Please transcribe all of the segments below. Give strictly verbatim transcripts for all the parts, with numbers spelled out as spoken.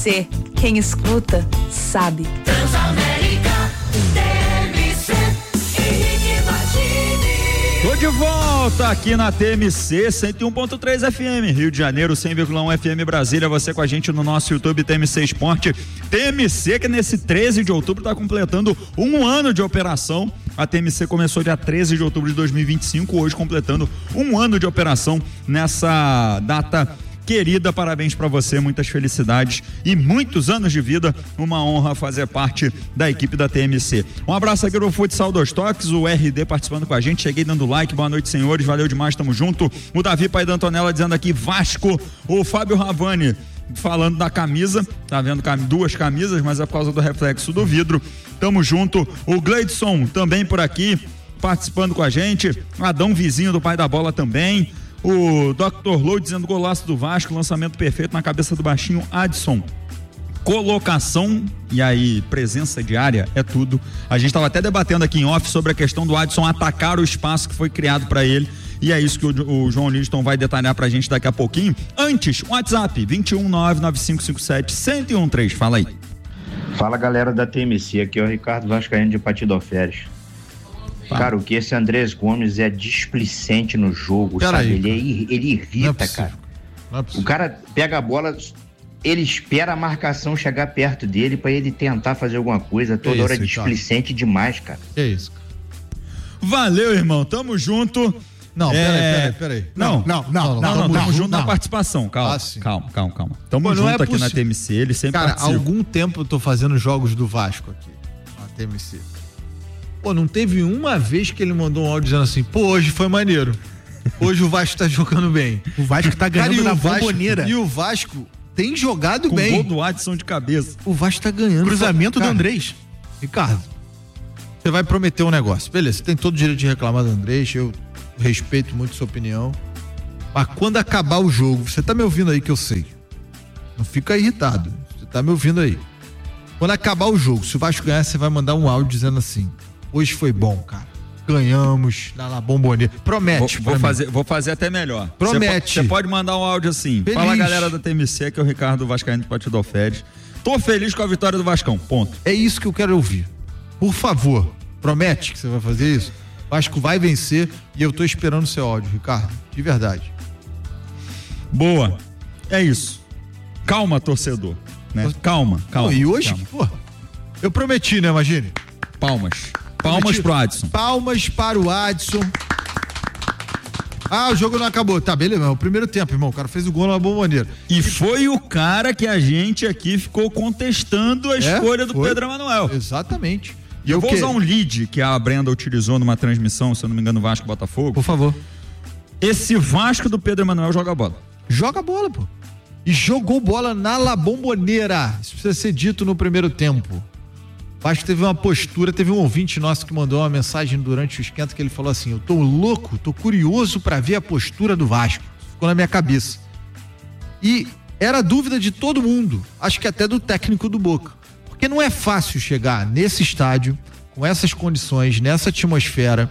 C. Quem escuta, sabe. Transamérica, T M C, Henrique Martini. Tô de volta aqui na T M C cento e um ponto três F M, Rio de Janeiro, cem vírgula um F M Brasília. Você com a gente no nosso YouTube T M C Esporte. T M C que nesse treze de outubro está completando um ano de operação. A T M C começou dia treze de outubro de dois mil e vinte e cinco, hoje completando um ano de operação nessa data querida. Parabéns para você, muitas felicidades e muitos anos de vida. Uma honra fazer parte da equipe da T M C. Um abraço aqui no Futsal dos Toques, o R D participando com a gente. Cheguei dando like, boa noite, senhores, valeu demais, tamo junto. O Davi Pai da Antonella dizendo aqui Vasco. O Fábio Ravani falando da camisa, tá vendo duas camisas, mas é por causa do reflexo do vidro. Tamo junto. O Gleidson também por aqui participando com a gente. Adão Vizinho do Pai da Bola também. O doutor Lou dizendo golaço do Vasco, lançamento perfeito na cabeça do baixinho Adson. Colocação e aí presença diária é tudo. A gente estava até debatendo aqui em off sobre a questão do Adson atacar o espaço que foi criado para ele. E é isso que o, o João Liston vai detalhar pra gente daqui a pouquinho. Antes, o WhatsApp vinte e um nove nove cinco cinco sete um zero um três. Fala aí. Fala, galera da T M C, aqui é o Ricardo Vascaíno de Patidoférias. Cara, o que esse Andrés Gomes é displicente no jogo, Pera sabe? Aí, ele, é, ele irrita, é cara. É o cara pega a bola, ele espera a marcação chegar perto dele pra ele tentar fazer alguma coisa. Toda é hora isso, displicente cara. demais, cara. É isso. Valeu, irmão. Tamo junto. Não, é... peraí, peraí, peraí. Não, não, não, não, não, não, não tamo junto na participação, calma, ah, calma, calma, calma. Tamo Pô, junto é aqui possi... na T M C, ele sempre Cara, há participa. algum tempo eu tô fazendo jogos do Vasco aqui, na T M C. Pô, não teve uma vez que ele mandou um áudio dizendo assim, pô, hoje foi maneiro. Hoje o Vasco tá jogando bem. O Vasco tá ganhando Cara, na bomboneira. E o Vasco tem jogado Com bem. Com o gol do Adson de cabeça. O Vasco tá ganhando. Cruzamento Cara, do Andrés. Ricardo, você vai prometer um negócio. Beleza, você tem todo o direito de reclamar do Andrés, eu respeito muito sua opinião. Mas quando acabar o jogo, você tá me ouvindo aí que eu sei. Não fica irritado. Você tá me ouvindo aí. Quando acabar o jogo, se o Vasco ganhar, você vai mandar um áudio dizendo assim: hoje foi bom, cara. Ganhamos na La Bomboneira. Promete. Vou, vou, fazer, vou fazer até melhor. Promete. Você pode, pode mandar um áudio assim. Feliz. Fala, galera da T M C, que é o Ricardo Vascaíno de Patidoférias. Tô feliz com a vitória do Vascão. Ponto. É isso que eu quero ouvir. Por favor, promete que você vai fazer isso? O Vasco vai vencer e eu tô esperando o seu áudio, Ricardo. De verdade. Boa. É isso. Calma, torcedor. Né? Calma, calma. Pô, e hoje, calma. pô, eu prometi, né, imagine? Palmas. Palmas prometi. Pro Adson. Palmas para o Adson. Ah, o jogo não acabou. Tá, beleza, é o primeiro tempo, irmão. O cara fez o gol na bomboneira. E foi o cara que a gente aqui ficou contestando a escolha é, do foi. Pedro Emanuel. Exatamente. E eu, eu vou que... usar um lead que a Brenda utilizou numa transmissão, se eu não me engano, Vasco Botafogo. Por favor. Esse Vasco do Pedro Emanuel joga bola. Joga bola, pô. E jogou bola na La Bomboneira. Isso precisa ser dito no primeiro tempo. O Vasco teve uma postura, teve um ouvinte nosso que mandou uma mensagem durante o esquenta que ele falou assim: eu tô louco, tô curioso pra ver a postura do Vasco. Ficou na minha cabeça. E era dúvida de todo mundo, acho que até do técnico do Boca. Porque não é fácil chegar nesse estádio, com essas condições, nessa atmosfera,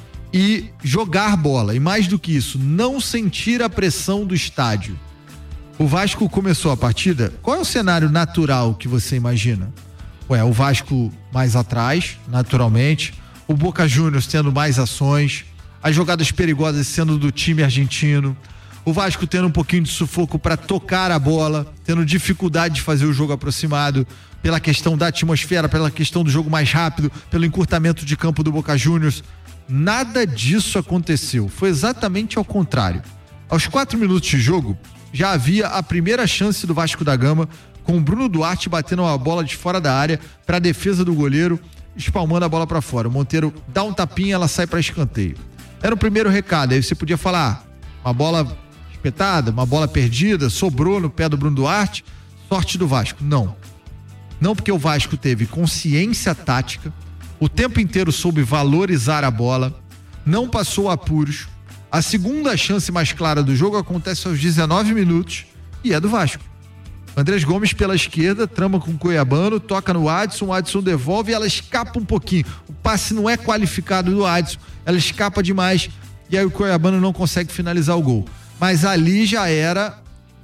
e jogar bola. E mais do que isso, não sentir a pressão do estádio. O Vasco começou a partida, qual é o cenário natural que você imagina? Ué, o Vasco mais atrás, naturalmente, o Boca Juniors tendo mais ações, as jogadas perigosas sendo do time argentino, o Vasco tendo um pouquinho de sufoco para tocar a bola, tendo dificuldade de fazer o jogo aproximado, pela questão da atmosfera, pela questão do jogo mais rápido, pelo encurtamento de campo do Boca Juniors. Nada disso aconteceu, foi exatamente ao contrário. Aos quatro minutos de jogo, já havia a primeira chance do Vasco da Gama, com o Bruno Duarte batendo a bola de fora da área para a defesa do goleiro, espalmando a bola para fora. O Monteiro dá um tapinha, ela sai para escanteio. Era o primeiro recado, aí você podia falar, uma bola espetada, uma bola perdida, sobrou no pé do Bruno Duarte, sorte do Vasco. Não. Não, porque o Vasco teve consciência tática, o tempo inteiro soube valorizar a bola, não passou apuros. A segunda chance mais clara do jogo acontece aos dezenove minutos e é do Vasco. Andrés Gomes pela esquerda, trama com o Cuiabano, toca no Adson, o Adson devolve e ela escapa um pouquinho. O passe não é qualificado do Adson, ela escapa demais e aí o Cuiabano não consegue finalizar o gol. Mas ali já era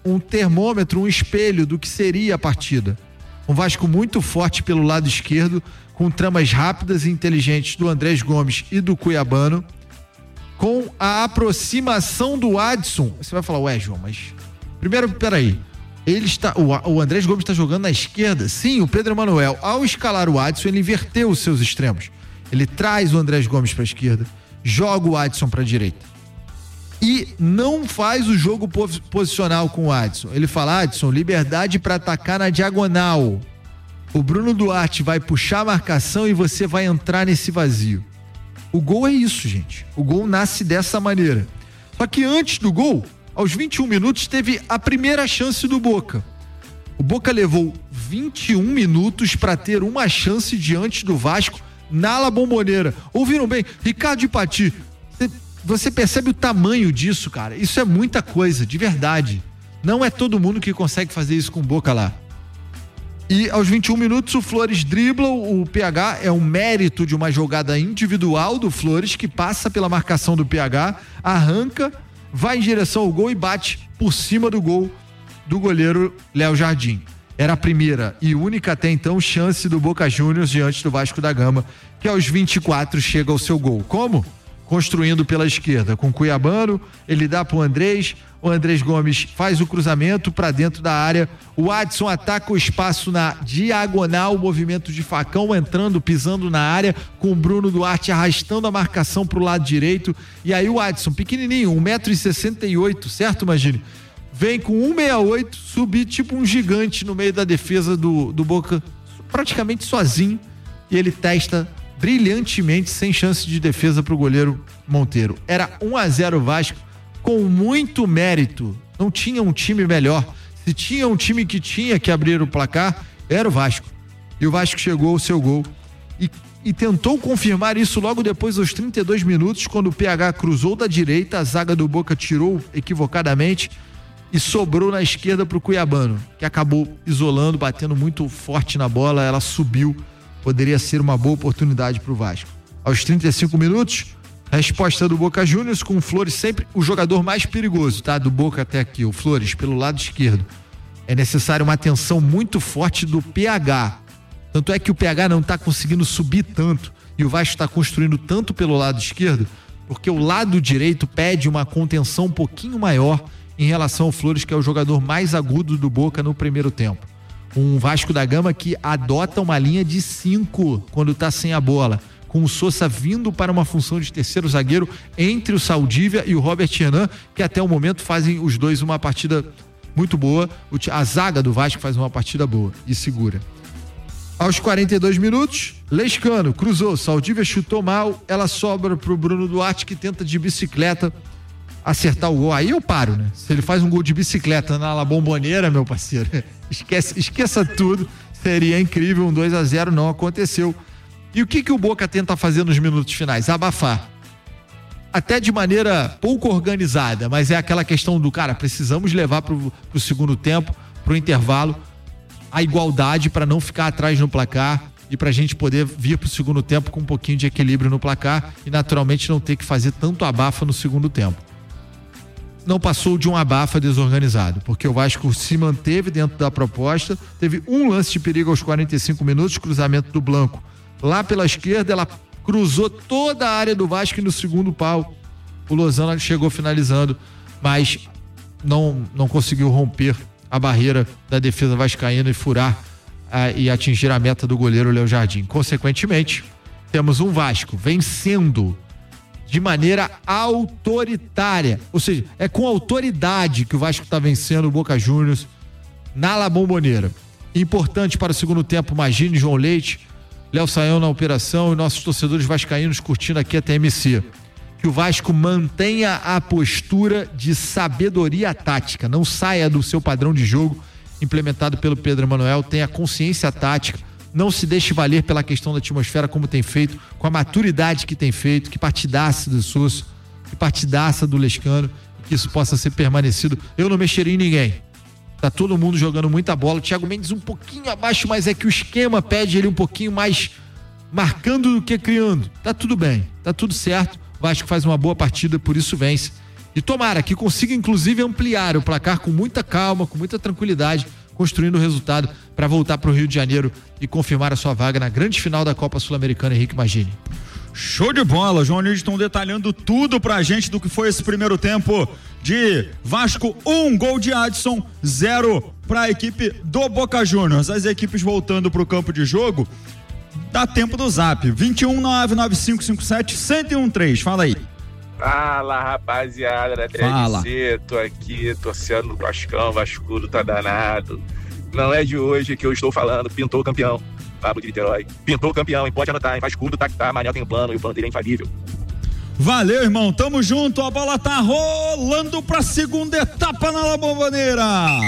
um termômetro, um espelho do que seria a partida. Um Vasco muito forte pelo lado esquerdo, com tramas rápidas e inteligentes do Andrés Gomes e do Cuiabano, com a aproximação do Adson. Você vai falar, ué, João, mas primeiro, peraí, ele está, o, o Andrés Gomes está jogando na esquerda? Sim, o Pedro Emanuel, ao escalar o Adson, ele inverteu os seus extremos. Ele traz o Andrés Gomes para a esquerda, joga o Adson para a direita e não faz o jogo posicional com o Adson. Ele fala, Adson, liberdade para atacar na diagonal. O Bruno Duarte vai puxar a marcação e você vai entrar nesse vazio. O gol é isso, gente. O gol nasce dessa maneira. Só que antes do gol, aos vinte e um minutos, teve a primeira chance do Boca. O Boca levou vinte e um minutos para ter uma chance diante do Vasco na La Bombonera. Ouviram bem? Ricardo de Pati, você percebe o tamanho disso, cara? Isso é muita coisa, de verdade. Não é todo mundo que consegue fazer isso com o Boca lá. E aos vinte e um minutos o Flores dribla o P H, é um mérito de uma jogada individual do Flores que passa pela marcação do P H, arranca, vai em direção ao gol e bate por cima do gol do goleiro Léo Jardim. Era a primeira e única até então chance do Boca Juniors diante do Vasco da Gama, que aos vinte e quatro chega ao seu gol. Como? Construindo pela esquerda, com Cuiabano, ele dá pro Andrés, o Andrés Gomes faz o cruzamento para dentro da área, o Adson ataca o espaço na diagonal, o movimento de facão entrando, pisando na área, com o Bruno Duarte arrastando a marcação pro lado direito, e aí o Adson, pequenininho, um metro e sessenta e oito, certo, Magine? Vem com um metro e sessenta e oito, subir tipo um gigante no meio da defesa do, do Boca, praticamente sozinho, e ele testa brilhantemente, sem chance de defesa para o goleiro Monteiro. Era um a zero Vasco, com muito mérito. Não tinha um time melhor. Se tinha um time que tinha que abrir o placar, era o Vasco. E o Vasco chegou ao seu gol e, e tentou confirmar isso logo depois, aos trinta e dois minutos, quando o P H cruzou da direita, a zaga do Boca tirou equivocadamente e sobrou na esquerda para o Cuiabano, que acabou isolando, batendo muito forte na bola, ela subiu. Poderia ser uma boa oportunidade para o Vasco. Aos trinta e cinco minutos, resposta do Boca Juniors, com o Flores sempre o jogador mais perigoso, tá? Do Boca até aqui, o Flores, pelo lado esquerdo. É necessário uma atenção muito forte do P H. Tanto é que o P H não está conseguindo subir tanto e o Vasco está construindo tanto pelo lado esquerdo, porque o lado direito pede uma contenção um pouquinho maior em relação ao Flores, que é o jogador mais agudo do Boca no primeiro tempo. Um Vasco da Gama que adota uma linha de cinco quando tá sem a bola, com o Sousa vindo para uma função de terceiro zagueiro entre o Saldívia e o Robert Renan, que até o momento fazem os dois uma partida muito boa. A zaga do Vasco faz uma partida boa e segura. Aos quarenta e dois minutos, Lescano cruzou, Saldívia chutou mal, ela sobra pro Bruno Duarte, que tenta de bicicleta acertar o gol. Aí eu paro, né? Se ele faz um gol de bicicleta na La Bombonera, meu parceiro, esquece, esqueça tudo, seria incrível. Um dois a zero não aconteceu. E o que que o Boca tenta fazer nos minutos finais? Abafar. Até de maneira pouco organizada, mas é aquela questão do, cara, precisamos levar pro, pro segundo tempo, pro intervalo, a igualdade para não ficar atrás no placar e pra gente poder vir pro segundo tempo com um pouquinho de equilíbrio no placar e naturalmente não ter que fazer tanto abafa no segundo tempo. Não passou de um abafa desorganizado, porque o Vasco se manteve dentro da proposta, teve um lance de perigo aos quarenta e cinco minutos, cruzamento do Blanco lá pela esquerda, ela cruzou toda a área do Vasco e no segundo pau o Lozano chegou finalizando, mas não, não conseguiu romper a barreira da defesa vascaína e furar ah, e atingir a meta do goleiro Léo Jardim. Consequentemente, temos um Vasco vencendo de maneira autoritária, ou seja, é com autoridade que o Vasco está vencendo o Boca Juniors na La Bombonera. Importante para o segundo tempo, Magine, João Leite, Léo Saião na operação e nossos torcedores vascaínos curtindo aqui a T M C. Que o Vasco mantenha a postura de sabedoria tática, não saia do seu padrão de jogo implementado pelo Pedro Emanuel, tenha consciência tática, não se deixe valer pela questão da atmosfera como tem feito, com a maturidade que tem feito, que partidaça do Sousa, que partidaça do Lescano, que isso possa ser permanecido. Eu não mexeria em ninguém. Tá todo mundo jogando muita bola. O Thiago Mendes um pouquinho abaixo, mas é que o esquema pede ele um pouquinho mais marcando do que criando. Tá tudo bem, tá tudo certo. O Vasco faz uma boa partida, por isso vence. E tomara que consiga, inclusive, ampliar o placar com muita calma, com muita tranquilidade, construindo o resultado para voltar para o Rio de Janeiro e confirmar a sua vaga na grande final da Copa Sul-Americana, Henrique Magini. Show de bola, João Lidton detalhando tudo pra gente do que foi esse primeiro tempo de Vasco, um gol de Adson, zero pra equipe do Boca Juniors. As equipes voltando pro campo de jogo, dá tempo do zap, vinte e um, nove nove cinco cinco sete, um zero um três, fala aí. Fala, rapaziada, André Fala. C, tô aqui torcendo no Vascão, Vascudo tá danado. Não é de hoje que eu estou falando, pintou o campeão. Pablo de Niterói, pintou o campeão, e pode anotar, faz curto, tá que tá, Manel tem um plano e o plano dele é infalível. Valeu, irmão, tamo junto, a bola tá rolando pra segunda etapa na La Bombonera.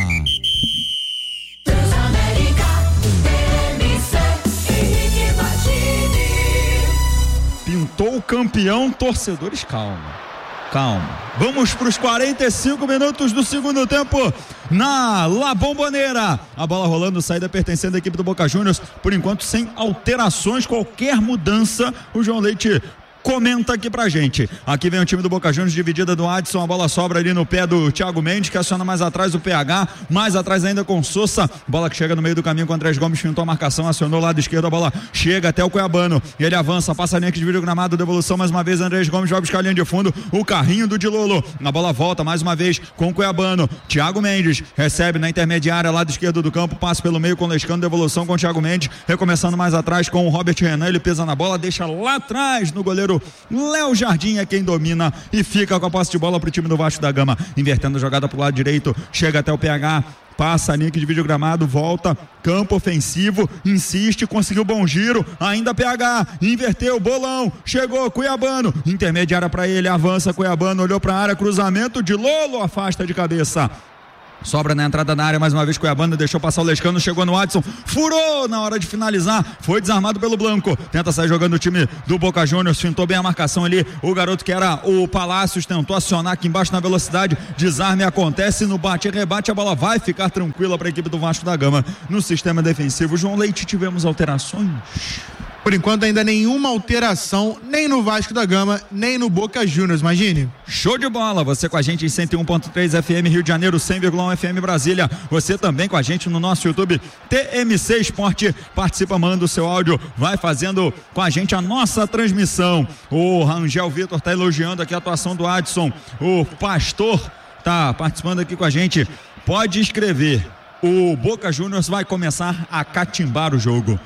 Pintou o campeão, torcedores, calma. Calma. Vamos para os quarenta e cinco minutos do segundo tempo na La Bombonera. A bola rolando, saída pertencendo à equipe do Boca Juniors. Por enquanto, sem alterações, qualquer mudança, o João Leite comenta aqui pra gente. Aqui vem o time do Boca Juniors, dividida do Adson, a bola sobra ali no pé do Thiago Mendes, que aciona mais atrás o P H, mais atrás ainda com Sousa, bola que chega no meio do caminho com o Andrés Gomes, fintou a marcação, acionou o lado esquerdo, a bola chega até o Cuiabano, ele avança, passa a linha que divide o gramado, devolução mais uma vez, Andrés Gomes vai buscar a linha de fundo, o carrinho do Dilolo, a bola volta mais uma vez com o Cuiabano, Thiago Mendes recebe na intermediária, lado esquerdo do campo, passa pelo meio com o Lescano, devolução com o Thiago Mendes, recomeçando mais atrás com o Robert Renan, ele pesa na bola, deixa lá atrás no goleiro Léo Jardim é quem domina e fica com a posse de bola pro time do Vasco da Gama, invertendo a jogada pro lado direito, chega até o P H, passa a linha que divide o gramado, volta, campo ofensivo, insiste, conseguiu bom giro, ainda P H, inverteu, bolão, chegou Cuiabano, intermediária pra ele, avança Cuiabano, olhou pra área, cruzamento de Lolo, afasta de cabeça. Sobra na entrada da área, mais uma vez Cuiabano, deixou passar o Lescano, chegou no Adson, furou na hora de finalizar, foi desarmado pelo Blanco, tenta sair jogando o time do Boca Juniors, fintou bem a marcação ali, o garoto que era o Palácios tentou acionar aqui embaixo na velocidade, desarme acontece, no bate e rebate a bola vai ficar tranquila para a equipe do Vasco da Gama. No sistema defensivo, João Leite, tivemos alterações? Por enquanto ainda nenhuma alteração, nem no Vasco da Gama, nem no Boca Juniors, imagine. Show de bola, você com a gente em cento e um ponto três F M Rio de Janeiro, cem vírgula um F M Brasília, você também com a gente no nosso YouTube T M C Esporte, participa, manda o seu áudio, vai fazendo com a gente a nossa transmissão. O Rangel Vitor tá elogiando aqui a atuação do Adson, o Pastor tá participando aqui com a gente, pode escrever, o Boca Juniors vai começar a catimbar o jogo.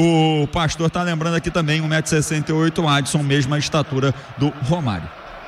O Pastor tá lembrando aqui também, um metro e sessenta e oito, o Adson, mesma estatura do Romário.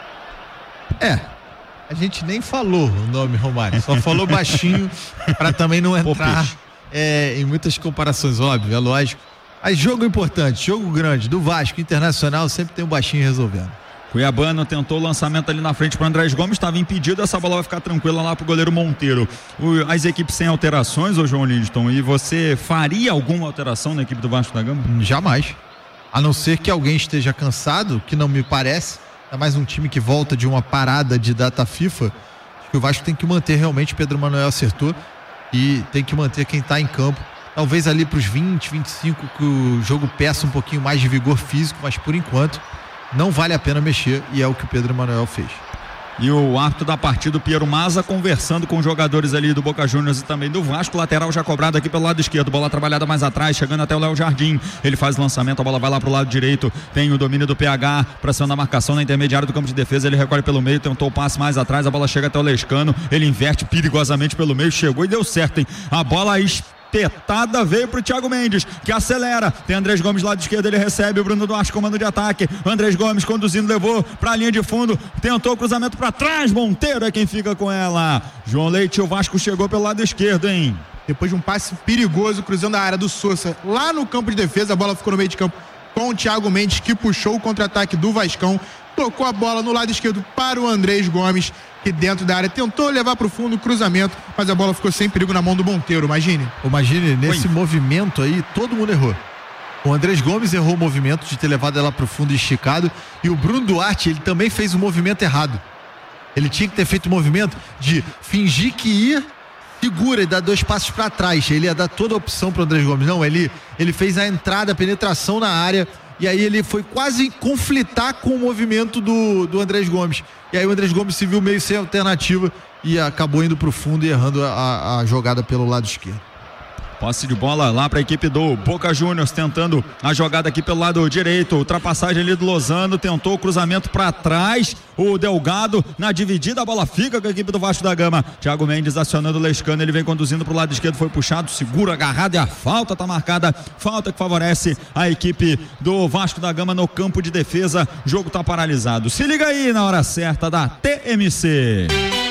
É, a gente nem falou o nome Romário, só falou baixinho para também não entrar é, em muitas comparações, óbvio, é lógico. Mas jogo importante, jogo grande, do Vasco, Internacional, sempre tem um baixinho resolvendo. Cuiabano tentou o lançamento ali na frente para Andrés Gomes, estava impedido, essa bola vai ficar tranquila lá pro goleiro Monteiro. O, as equipes sem alterações, ô João Lidton, e você faria alguma alteração na equipe do Vasco da Gama? Jamais, a não ser que alguém esteja cansado, que não me parece, é mais um time que volta de uma parada de data FIFA, acho que o Vasco tem que manter realmente, Pedro Manuel acertou, e tem que manter quem está em campo, talvez ali pros vinte, vinte e cinco, que o jogo peça um pouquinho mais de vigor físico, mas por enquanto não vale a pena mexer, e é o que o Pedro Manuel fez. E o árbitro da partida, o Piero Maza, conversando com os jogadores ali do Boca Juniors e também do Vasco, lateral já cobrado aqui pelo lado esquerdo, bola trabalhada mais atrás, chegando até o Léo Jardim, ele faz o lançamento, a bola vai lá pro lado direito, tem o domínio do P H, pressão da marcação na intermediária do campo de defesa, ele recolhe pelo meio, tentou o passe mais atrás, a bola chega até o Lescano, ele inverte perigosamente pelo meio, chegou e deu certo, hein? A bola espetada veio pro Thiago Mendes, que acelera, tem Andrés Gomes lado esquerdo, ele recebe, o Bruno Duarte comando de ataque, Andrés Gomes conduzindo, levou pra linha de fundo, tentou o cruzamento pra trás, Monteiro é quem fica com ela. João Leite, o Vasco chegou pelo lado esquerdo, hein? Depois de um passe perigoso, cruzando a área do Sousa, lá no campo de defesa, a bola ficou no meio de campo com o Thiago Mendes, que puxou o contra-ataque do Vascão, tocou a bola no lado esquerdo para o Andrés Gomes, que dentro da área tentou levar para o fundo o cruzamento, mas a bola ficou sem perigo na mão do Monteiro, imagine. Imagine, nesse Oi. movimento aí, todo mundo errou. O Andrés Gomes errou o movimento de ter levado ela para o fundo esticado, e o Bruno Duarte, ele também fez o movimento errado. Ele tinha que ter feito o movimento de fingir que ia, segura e dá dois passos para trás. Ele ia dar toda a opção para o Andrés Gomes. Não, ele, ele fez a entrada, a penetração na área, e aí ele foi quase conflitar com o movimento do, do Andrés Gomes. E aí o Andrés Gomes se viu meio sem alternativa e acabou indo pro fundo e errando a, a jogada pelo lado esquerdo. Posse de bola lá para a equipe do Boca Juniors, tentando a jogada aqui pelo lado direito, ultrapassagem ali do Lozano, tentou o cruzamento para trás, o Delgado na dividida, a bola fica com a equipe do Vasco da Gama. Thiago Mendes acionando o Lescano, ele vem conduzindo para o lado esquerdo, foi puxado, segura, agarrado, e a falta está marcada, falta que favorece a equipe do Vasco da Gama no campo de defesa, o jogo está paralisado. Se liga aí na hora certa da T M C.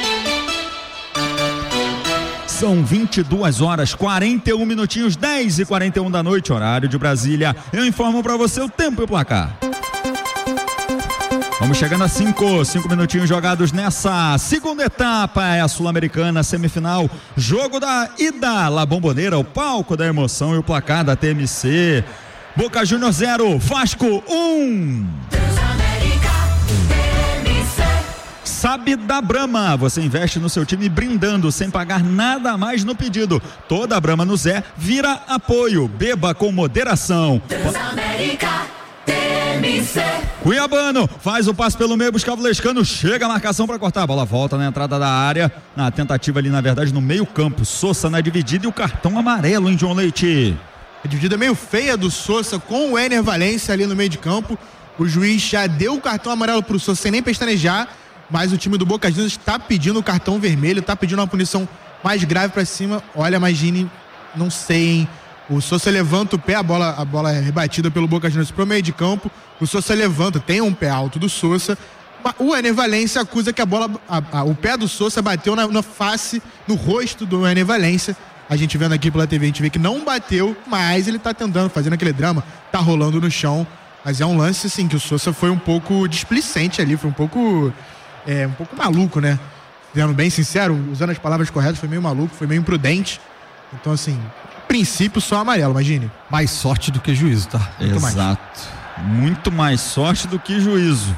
São vinte e duas horas, quarenta e um minutinhos, dez e quarenta e um da noite, horário de Brasília. Eu informo para você o tempo e o placar. Vamos chegando a cinco, cinco minutinhos jogados nessa segunda etapa, é a Sul-Americana semifinal, jogo da ida, La Bombonera, o palco da emoção e o placar da T M C. Boca Juniors zero, Vasco um. Sabe da Brahma, você investe no seu time brindando sem pagar nada a mais no pedido. Toda a Brahma no Zé vira apoio, beba com moderação. Cuiabano faz o passe pelo meio, buscava o Lescano, chega a marcação para cortar, a bola volta na entrada da área, na tentativa ali na verdade no meio campo, Sousa na dividida e o cartão amarelo em João Leite. A dividida meio feia do Sousa com o Ener Valencia ali no meio de campo, o juiz já deu o cartão amarelo pro Sousa sem nem pestanejar, mas o time do Boca Juniors está pedindo o cartão vermelho, está pedindo uma punição mais grave para cima. Olha, imagine, não sei, hein? O Sousa levanta o pé, a bola, a bola é rebatida pelo Boca Juniors pro meio de campo. O Sousa levanta, tem um pé alto do Sousa. O Ener Valencia acusa que a bola, a, a, o pé do Sousa bateu na, na face, no rosto do Ener Valencia. A gente vendo aqui pela T V, a gente vê que não bateu, mas ele tá tentando, fazendo aquele drama, tá rolando no chão. Mas é um lance, assim, que o Sousa foi um pouco displicente ali, foi um pouco... É um pouco maluco, né? Sendo bem sincero, usando as palavras corretas, foi meio maluco, foi meio imprudente. Então, assim, princípio só amarelo, imagine. Mais sorte do que juízo, tá? Muito Exato. Mais. Muito mais sorte do que juízo.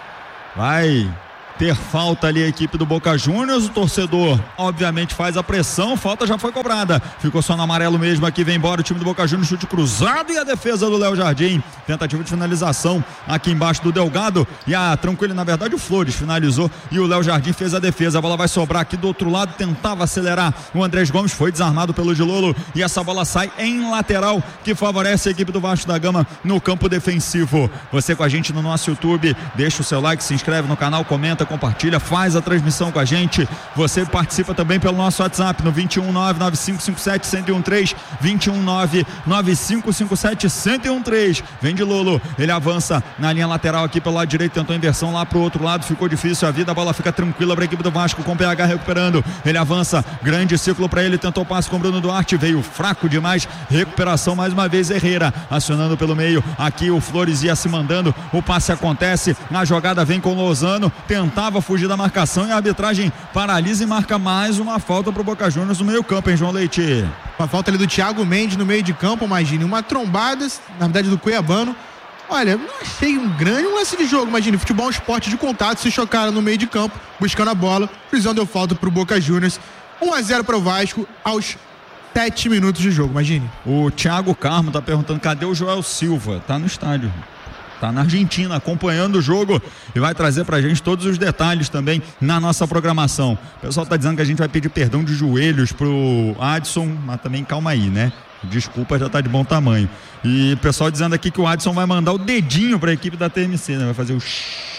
Vai ter falta ali a equipe do Boca Juniors, o torcedor obviamente faz a pressão, falta já foi cobrada, ficou só no amarelo mesmo, aqui vem embora o time do Boca Juniors, chute cruzado e a defesa do Léo Jardim, tentativa de finalização aqui embaixo do Delgado e a tranquila, na verdade o Flores finalizou e o Léo Jardim fez a defesa, a bola vai sobrar aqui do outro lado, tentava acelerar o Andrés Gomes, foi desarmado pelo Gilolo e essa bola sai em lateral que favorece a equipe do Vasco da Gama no campo defensivo. Você com a gente no nosso YouTube, deixa o seu like, se inscreve no canal, comenta, compartilha, faz a transmissão com a gente. Você participa também pelo nosso WhatsApp no vinte e um nove nove cinco cinco sete um zero um três, vinte e um nove nove cinco cinco sete um zero um três. Vem de Lolo, ele avança na linha lateral aqui pelo lado direito, tentou inversão lá pro outro lado, ficou difícil a vida, a bola fica tranquila para a equipe do Vasco com o P H recuperando. Ele avança, grande círculo para ele, tentou passe com o Bruno Duarte, veio fraco demais, recuperação mais uma vez, Herrera acionando pelo meio, aqui o Flores ia se mandando, o passe acontece, na jogada vem com o Lozano, tentava fugir da marcação e a arbitragem paralisa e marca mais uma falta pro Boca Juniors no meio campo, hein, João Leite? Uma falta ali do Thiago Mendes no meio de campo, imagine, uma trombada, na verdade do Cuiabano. Olha, não achei um grande lance de jogo, imagine, futebol é um esporte de contato, se chocaram no meio de campo, buscando a bola, prisão deu falta pro Boca Juniors, um a zero pro Vasco aos sete minutos de jogo, imagine. O Thiago Carmo tá perguntando, cadê o Joel Silva? Tá no estádio. Tá na Argentina, acompanhando o jogo e vai trazer pra gente todos os detalhes também na nossa programação. O pessoal tá dizendo que a gente vai pedir perdão de joelhos pro Adson, mas também calma aí, né? Desculpa, já tá de bom tamanho. E o pessoal dizendo aqui que o Adson vai mandar o dedinho pra equipe da T M C, né? Vai fazer o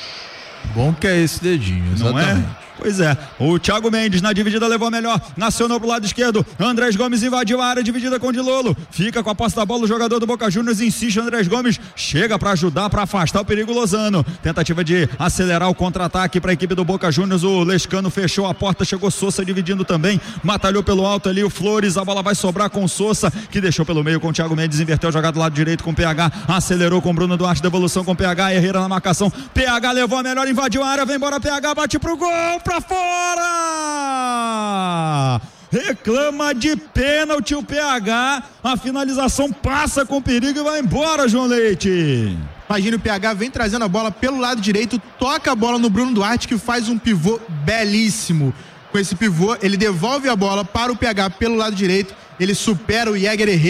bom que é esse dedinho, exatamente. Não é? Pois é, o Thiago Mendes na dividida levou a melhor, nacionou pro lado esquerdo, Andrés Gomes invadiu a área, dividida com o Dilolo, fica com a posse da bola o jogador do Boca Juniors, insiste, Andrés Gomes chega para ajudar, para afastar o perigo Lozano, tentativa de acelerar o contra-ataque para a equipe do Boca Juniors, o Lescano fechou a porta, chegou Sousa dividindo também, batalhou pelo alto ali o Flores, a bola vai sobrar com Sousa, que deixou pelo meio com o Thiago Mendes, inverteu a jogada do lado direito com o P H, acelerou com o Bruno Duarte, devolução com o P H, Herrera na marcação, P H levou a melhor, invadiu a área, vem embora P H, bate pro gol, pra fora! Reclama de pênalti o P H, a finalização passa com perigo e vai embora, João Leite. Imagina, o P H vem trazendo a bola pelo lado direito, toca a bola no Bruno Duarte, que faz um pivô belíssimo. Com esse pivô, ele devolve a bola para o P H pelo lado direito, ele supera o Jäger Herrera